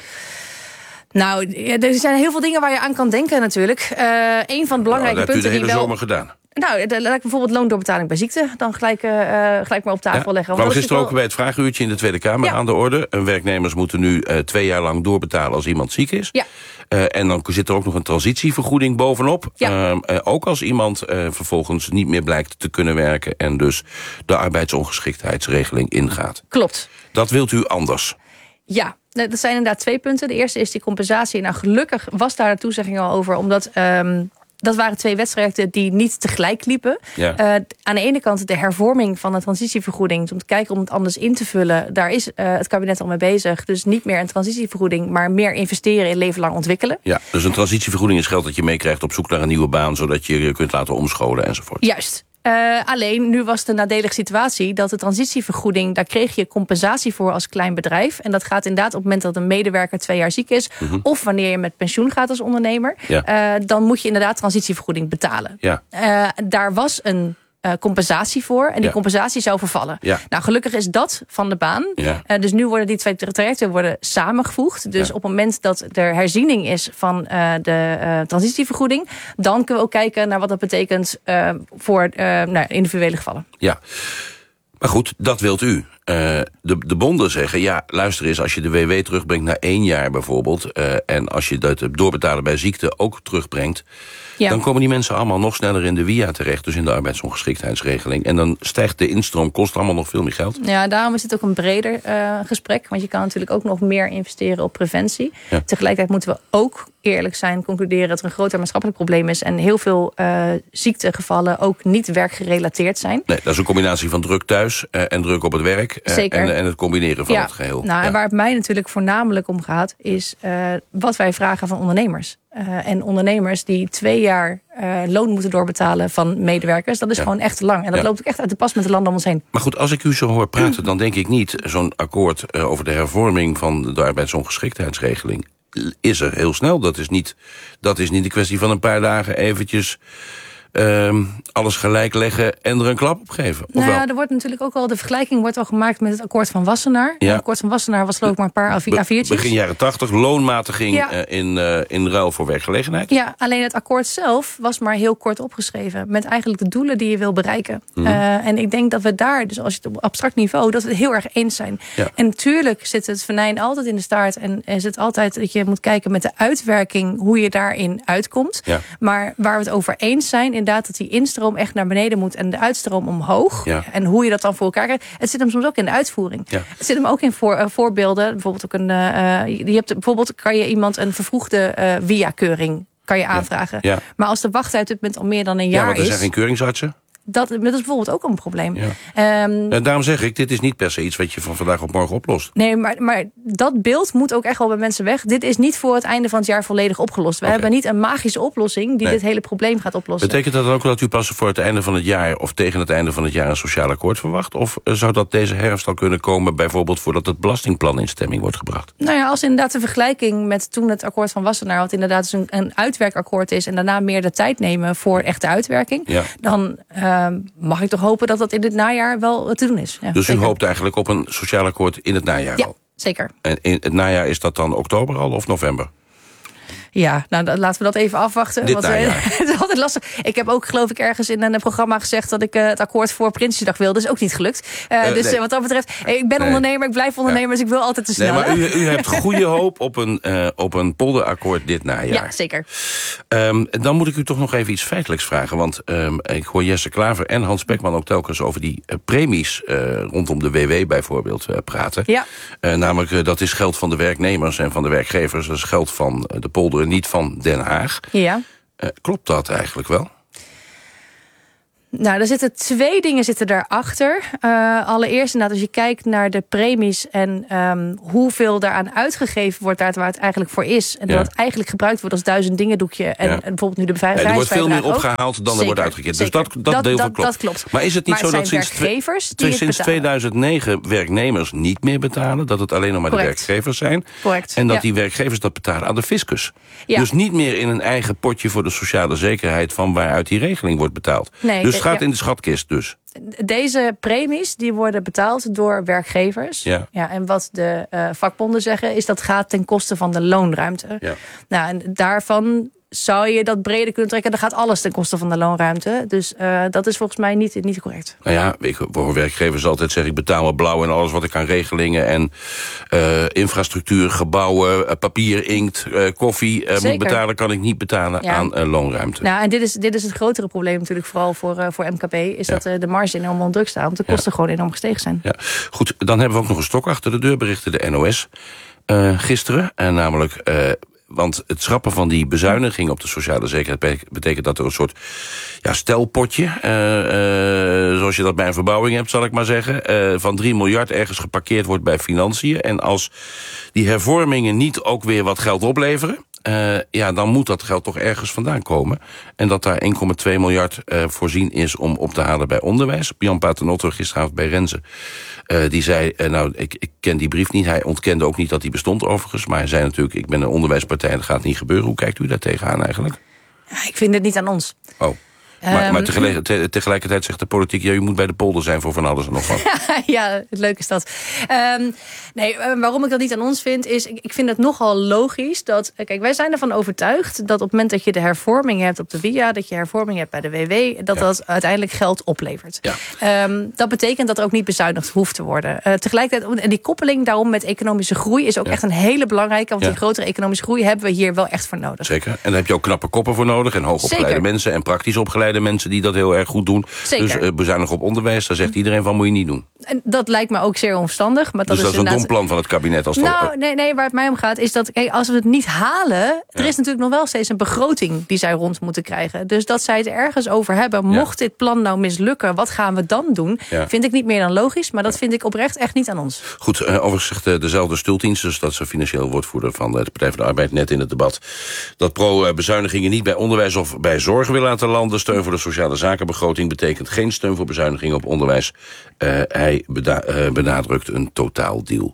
Nou, er zijn heel veel dingen waar je aan kan denken natuurlijk. Een van de belangrijke punten dat heb u de hele zomer gedaan. Nou, laat ik bijvoorbeeld loondoorbetaling bij ziekte dan gelijk maar op tafel leggen. Maar gisteren ook bij het Vragenuurtje in de Tweede Kamer aan de orde. Werknemers moeten nu 2 jaar lang doorbetalen als iemand ziek is. Ja. En dan zit er ook nog een transitievergoeding bovenop. Ja. Ook als iemand vervolgens niet meer blijkt te kunnen werken en dus de arbeidsongeschiktheidsregeling ingaat. Klopt. Dat wilt u anders? Ja. Dat zijn inderdaad 2 punten. De eerste is die compensatie. Nou, gelukkig was daar de toezegging al over, omdat dat waren 2 wedstrijden die niet tegelijk liepen. Ja. Aan de ene kant de hervorming van de transitievergoeding, om te kijken om het anders in te vullen. Daar is het kabinet al mee bezig. Dus niet meer een transitievergoeding, maar meer investeren in leven lang ontwikkelen. Ja, dus een transitievergoeding is geld dat je meekrijgt op zoek naar een nieuwe baan, zodat je je kunt laten omscholen enzovoort. Juist. Alleen, nu was de nadelige situatie dat de transitievergoeding, daar kreeg je compensatie voor als klein bedrijf. En dat gaat inderdaad op het moment dat een medewerker 2 jaar ziek is, of wanneer je met pensioen gaat als ondernemer, dan moet je inderdaad transitievergoeding betalen. Ja. Daar was een compensatie voor. En die compensatie zou vervallen. Ja. Nou, gelukkig is dat van de baan. Ja. Dus nu worden die 2 trajecten samengevoegd. Dus op het moment dat er herziening is van de transitievergoeding, dan kunnen we ook kijken naar wat dat betekent voor individuele gevallen. Ja. Maar goed, dat wilt u. De bonden zeggen, ja, luister eens, als je de WW terugbrengt naar 1 jaar bijvoorbeeld, en als je dat doorbetalen bij ziekte ook terugbrengt, dan komen die mensen allemaal nog sneller in de WIA terecht, dus in de arbeidsongeschiktheidsregeling. En dan stijgt de instroom, kost allemaal nog veel meer geld. Ja, daarom is het ook een breder gesprek, want je kan natuurlijk ook nog meer investeren op preventie. Ja. Tegelijkertijd moeten we ook eerlijk zijn, concluderen dat er een groter maatschappelijk probleem is en heel veel ziektegevallen ook niet werkgerelateerd zijn. Nee, dat is een combinatie van druk thuis en druk op het werk. Zeker. En het combineren van het geheel. Nou, en waar het mij natuurlijk voornamelijk om gaat, is wat wij vragen van ondernemers. En ondernemers die 2 jaar loon moeten doorbetalen van medewerkers, dat is gewoon echt lang. En dat loopt ook echt uit de pas met de landen om ons heen. Maar goed, als ik u zo hoor praten, dan denk ik niet, zo'n akkoord over de hervorming van de arbeidsongeschiktheidsregeling is er heel snel. Dat is niet een kwestie van een paar dagen eventjes alles gelijk leggen en er een klap op geven. Nou ja, er wordt natuurlijk ook al, de vergelijking wordt al gemaakt met het akkoord van Wassenaar. Ja. Het akkoord van Wassenaar was geloof ik maar een paar A4'tjes. Begin jaren 80, loonmatiging in ruil voor werkgelegenheid. Ja, alleen het akkoord zelf was maar heel kort opgeschreven. Met eigenlijk de doelen die je wil bereiken. En ik denk dat we daar, dus als je het op abstract niveau, dat we het heel erg eens zijn. Ja. En natuurlijk zit het venijn altijd in de staart. En is het altijd dat je moet kijken met de uitwerking hoe je daarin uitkomt. Ja. Maar waar we het over eens zijn, inderdaad dat die instroom echt naar beneden moet en de uitstroom omhoog. Ja. En hoe je dat dan voor elkaar krijgt. Het zit hem soms ook in de uitvoering. Ja. Het zit hem ook in voorbeelden. Bijvoorbeeld ook bijvoorbeeld kan je iemand een vervroegde WIA-keuring kan je aanvragen. Ja. Ja. Maar als de wachttijd op dit moment al meer dan een jaar is. Ja, want er zijn geen keuringsartsen. Dat is bijvoorbeeld ook een probleem. Ja. Daarom zeg ik, dit is niet per se iets wat je van vandaag op morgen oplost. Nee, maar dat beeld moet ook echt wel bij mensen weg. Dit is niet voor het einde van het jaar volledig opgelost. We hebben niet een magische oplossing die dit hele probleem gaat oplossen. Betekent dat dan ook dat u pas voor het einde van het jaar of tegen het einde van het jaar een sociaal akkoord verwacht? Of zou dat deze herfst al kunnen komen, bijvoorbeeld voordat het belastingplan in stemming wordt gebracht? Nou ja, als inderdaad de vergelijking met toen het akkoord van Wassenaar, wat inderdaad een uitwerkakkoord is en daarna meer de tijd nemen voor echte uitwerking, dan mag ik toch hopen dat dat in het najaar wel te doen is. Ja, dus zeker. U hoopt eigenlijk op een sociaal akkoord in het najaar al? Ja, zeker. En in het najaar is dat dan oktober al of november? Ja, nou laten we dat even afwachten. Dit najaar. Het is altijd lastig. Ik heb ook, geloof ik, ergens in een programma gezegd dat ik het akkoord voor Prinsjesdag wilde. Dat is ook niet gelukt. Dus wat dat betreft, ik ben ondernemer, ik blijf ondernemer, dus ik wil altijd te snel. Nee, maar u hebt goede hoop op een polderakkoord dit najaar. Ja, zeker. Dan moet ik u toch nog even iets feitelijks vragen. Want ik hoor Jesse Klaver en Hans Spekman ook telkens over die premies rondom de WW bijvoorbeeld praten. Ja. Namelijk, dat is geld van de werknemers en van de werkgevers. Dat is geld van de polder, niet van Den Haag. Ja. Klopt dat eigenlijk wel? Nou, er zitten 2 dingen daarachter. Allereerst inderdaad, als je kijkt naar de premies en hoeveel daaraan uitgegeven wordt, daar waar het eigenlijk voor is. En dat het eigenlijk gebruikt wordt als 1000 dingen doekje. En bijvoorbeeld nu de beveiligingsvrijheid. Er wordt veel meer opgehaald dan er wordt uitgekeerd. Dus dat deel van klopt. Dat klopt. Maar is het niet zo dat sinds 2009 werknemers niet meer betalen? Dat het alleen nog maar de werkgevers zijn? Correct. En dat die werkgevers dat betalen aan de fiscus? Ja. Dus niet meer in een eigen potje voor de sociale zekerheid van waaruit die regeling wordt betaald. Nee, dus het gaat in de schatkist dus. Deze premies die worden betaald door werkgevers. Ja. Ja, en wat de vakbonden zeggen is dat gaat ten koste van de loonruimte. Ja. Nou, en daarvan zou je dat breder kunnen trekken. Dan gaat alles ten koste van de loonruimte. Dus dat is volgens mij niet correct. Nou ja, ik hoor werkgevers altijd zeggen, ik betaal me blauw en alles wat ik aan regelingen en infrastructuur, gebouwen, papier, inkt, koffie moet betalen, kan ik niet betalen aan loonruimte. Nou, en dit is het grotere probleem natuurlijk vooral voor MKB, is dat de marge enorm onder druk staat, omdat de kosten gewoon enorm gestegen zijn. Ja. Goed, dan hebben we ook nog een stok achter de deur, berichtte de NOS gisteren. En namelijk, want het schrappen van die bezuiniging op de sociale zekerheid betekent dat er een soort stelpotje, zoals je dat bij een verbouwing hebt, zal ik maar zeggen, van 3 miljard ergens geparkeerd wordt bij financiën. En als die hervormingen niet ook weer wat geld opleveren, dan moet dat geld toch ergens vandaan komen. En dat daar 1,2 miljard voorzien is om op te halen bij onderwijs. Jan Paternotte gisteravond bij Renze, die zei, ik ken die brief niet. Hij ontkende ook niet dat die bestond overigens. Maar hij zei natuurlijk, ik ben een onderwijspartij en dat gaat niet gebeuren. Hoe kijkt u daar tegenaan eigenlijk? Ja, ik vind het niet aan ons. Oh. Maar tegelijkertijd zegt de politiek, u moet bij de polder zijn voor van alles en nog wat. Ja, het leuke is dat. Waarom ik dat niet aan ons vind, is, ik vind het nogal logisch dat, kijk, wij zijn ervan overtuigd dat op het moment dat je de hervorming hebt op de WIA, dat je hervorming hebt bij de WW, dat uiteindelijk geld oplevert. Ja. Dat betekent dat er ook niet bezuinigd hoeft te worden. Tegelijkertijd, en die koppeling daarom met economische groei is ook echt een hele belangrijke, want die grotere economische groei hebben we hier wel echt voor nodig. Zeker. En daar heb je ook knappe koppen voor nodig en hoogopgeleide mensen en praktisch opgeleide mensen die dat heel erg goed doen. Zeker. Dus bezuinigen op onderwijs, daar zegt iedereen van, moet je niet doen. En dat lijkt me ook zeer onverstandig. Maar dat is een dom plan van het kabinet. Nee, waar het mij om gaat is dat, kijk, als we het niet halen, er is natuurlijk nog wel steeds een begroting die zij rond moeten krijgen. Dus dat zij het ergens over hebben, mocht dit plan nou mislukken, wat gaan we dan doen? Vind ik niet meer dan logisch, maar dat vind ik oprecht echt niet aan ons. Goed, overigens zegt dezelfde Stultiens, dus dat is een financieel woordvoerder van de Partij van de Arbeid, net in het debat, dat pro-bezuinigingen niet bij onderwijs of bij zorg wil laten landen. Steun voor de sociale zakenbegroting betekent geen steun voor bezuinigingen op onderwijs. Hij benadrukt een totaaldeal.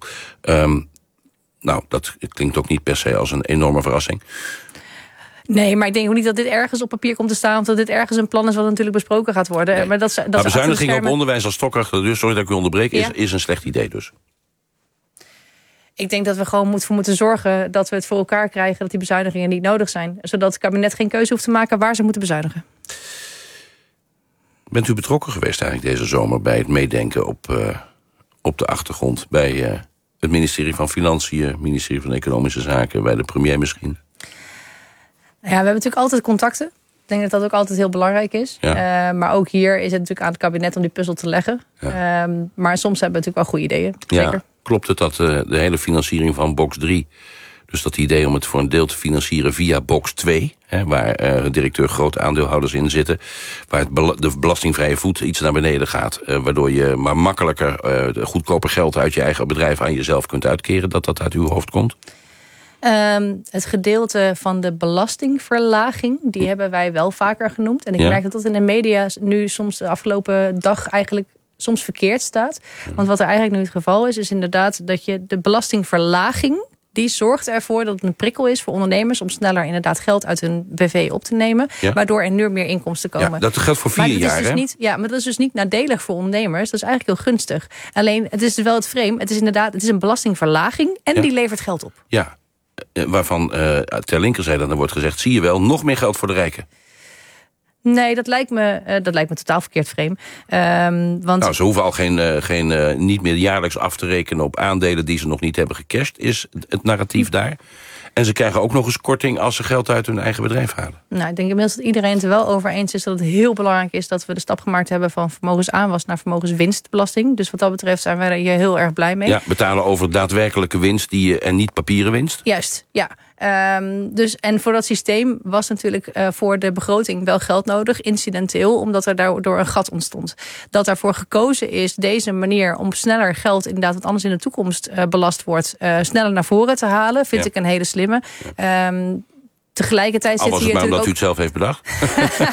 Dat klinkt ook niet per se als een enorme verrassing. Nee, maar ik denk ook niet dat dit ergens op papier komt te staan, of dat dit ergens een plan is wat natuurlijk besproken gaat worden. Nee. Maar bezuinigingen op onderwijs als stok achter de deur, sorry dat ik u onderbreek, is een slecht idee dus. Ik denk dat we gewoon moeten zorgen dat we het voor elkaar krijgen, dat die bezuinigingen niet nodig zijn. Zodat het kabinet geen keuze hoeft te maken waar ze moeten bezuinigen. Bent u betrokken geweest eigenlijk deze zomer bij het meedenken op de achtergrond bij het ministerie van Financiën, het ministerie van Economische Zaken, bij de premier misschien? Ja, we hebben natuurlijk altijd contacten. Ik denk dat dat ook altijd heel belangrijk is. Ja. Maar ook hier is het natuurlijk aan het kabinet om die puzzel te leggen. Ja. Maar soms hebben we natuurlijk wel goede ideeën. Zeker. Ja, klopt het dat de hele financiering van box 3... dus dat idee om het voor een deel te financieren via box 2... waar directeur grote aandeelhouders in zitten... waar de belastingvrije voet iets naar beneden gaat... waardoor je maar makkelijker goedkoper geld uit je eigen bedrijf aan jezelf kunt uitkeren... dat uit uw hoofd komt? Het gedeelte van de belastingverlaging, die hebben wij wel vaker genoemd. En ik merk dat dat in de media nu soms de afgelopen dag eigenlijk soms verkeerd staat. Want wat er eigenlijk nu het geval is inderdaad dat je de belastingverlaging, die zorgt ervoor dat het een prikkel is voor ondernemers om sneller inderdaad geld uit hun BV op te nemen. Ja. Waardoor er nu meer inkomsten komen. Ja, dat geldt voor 4 jaar, dus hè? Maar dat is dus niet nadelig voor ondernemers. Dat is eigenlijk heel gunstig. Alleen, het is dus wel het frame. Het is een belastingverlaging en die levert geld op. Ja. waarvan ter linkerzijde dan wordt gezegd... zie je wel, nog meer geld voor de rijken. Nee, dat lijkt me totaal verkeerd frame. Want ze hoeven al geen niet meer jaarlijks af te rekenen op aandelen die ze nog niet hebben gecashed, is het narratief daar. En ze krijgen ook nog eens korting als ze geld uit hun eigen bedrijf halen. Nou, ik denk inmiddels dat iedereen het er wel over eens is dat het heel belangrijk is dat we de stap gemaakt hebben van vermogensaanwas naar vermogenswinstbelasting. Dus wat dat betreft zijn wij er hier heel erg blij mee. Ja, betalen over daadwerkelijke winst en niet papieren winst. Juist, ja. En voor dat systeem was natuurlijk voor de begroting wel geld nodig, incidenteel, omdat er daardoor een gat ontstond. Dat daarvoor gekozen is deze manier om sneller geld, inderdaad wat anders in de toekomst belast wordt, sneller naar voren te halen, vind ik een hele slimme. Tegelijkertijd al was zit het hier maar omdat natuurlijk u het zelf heeft bedacht.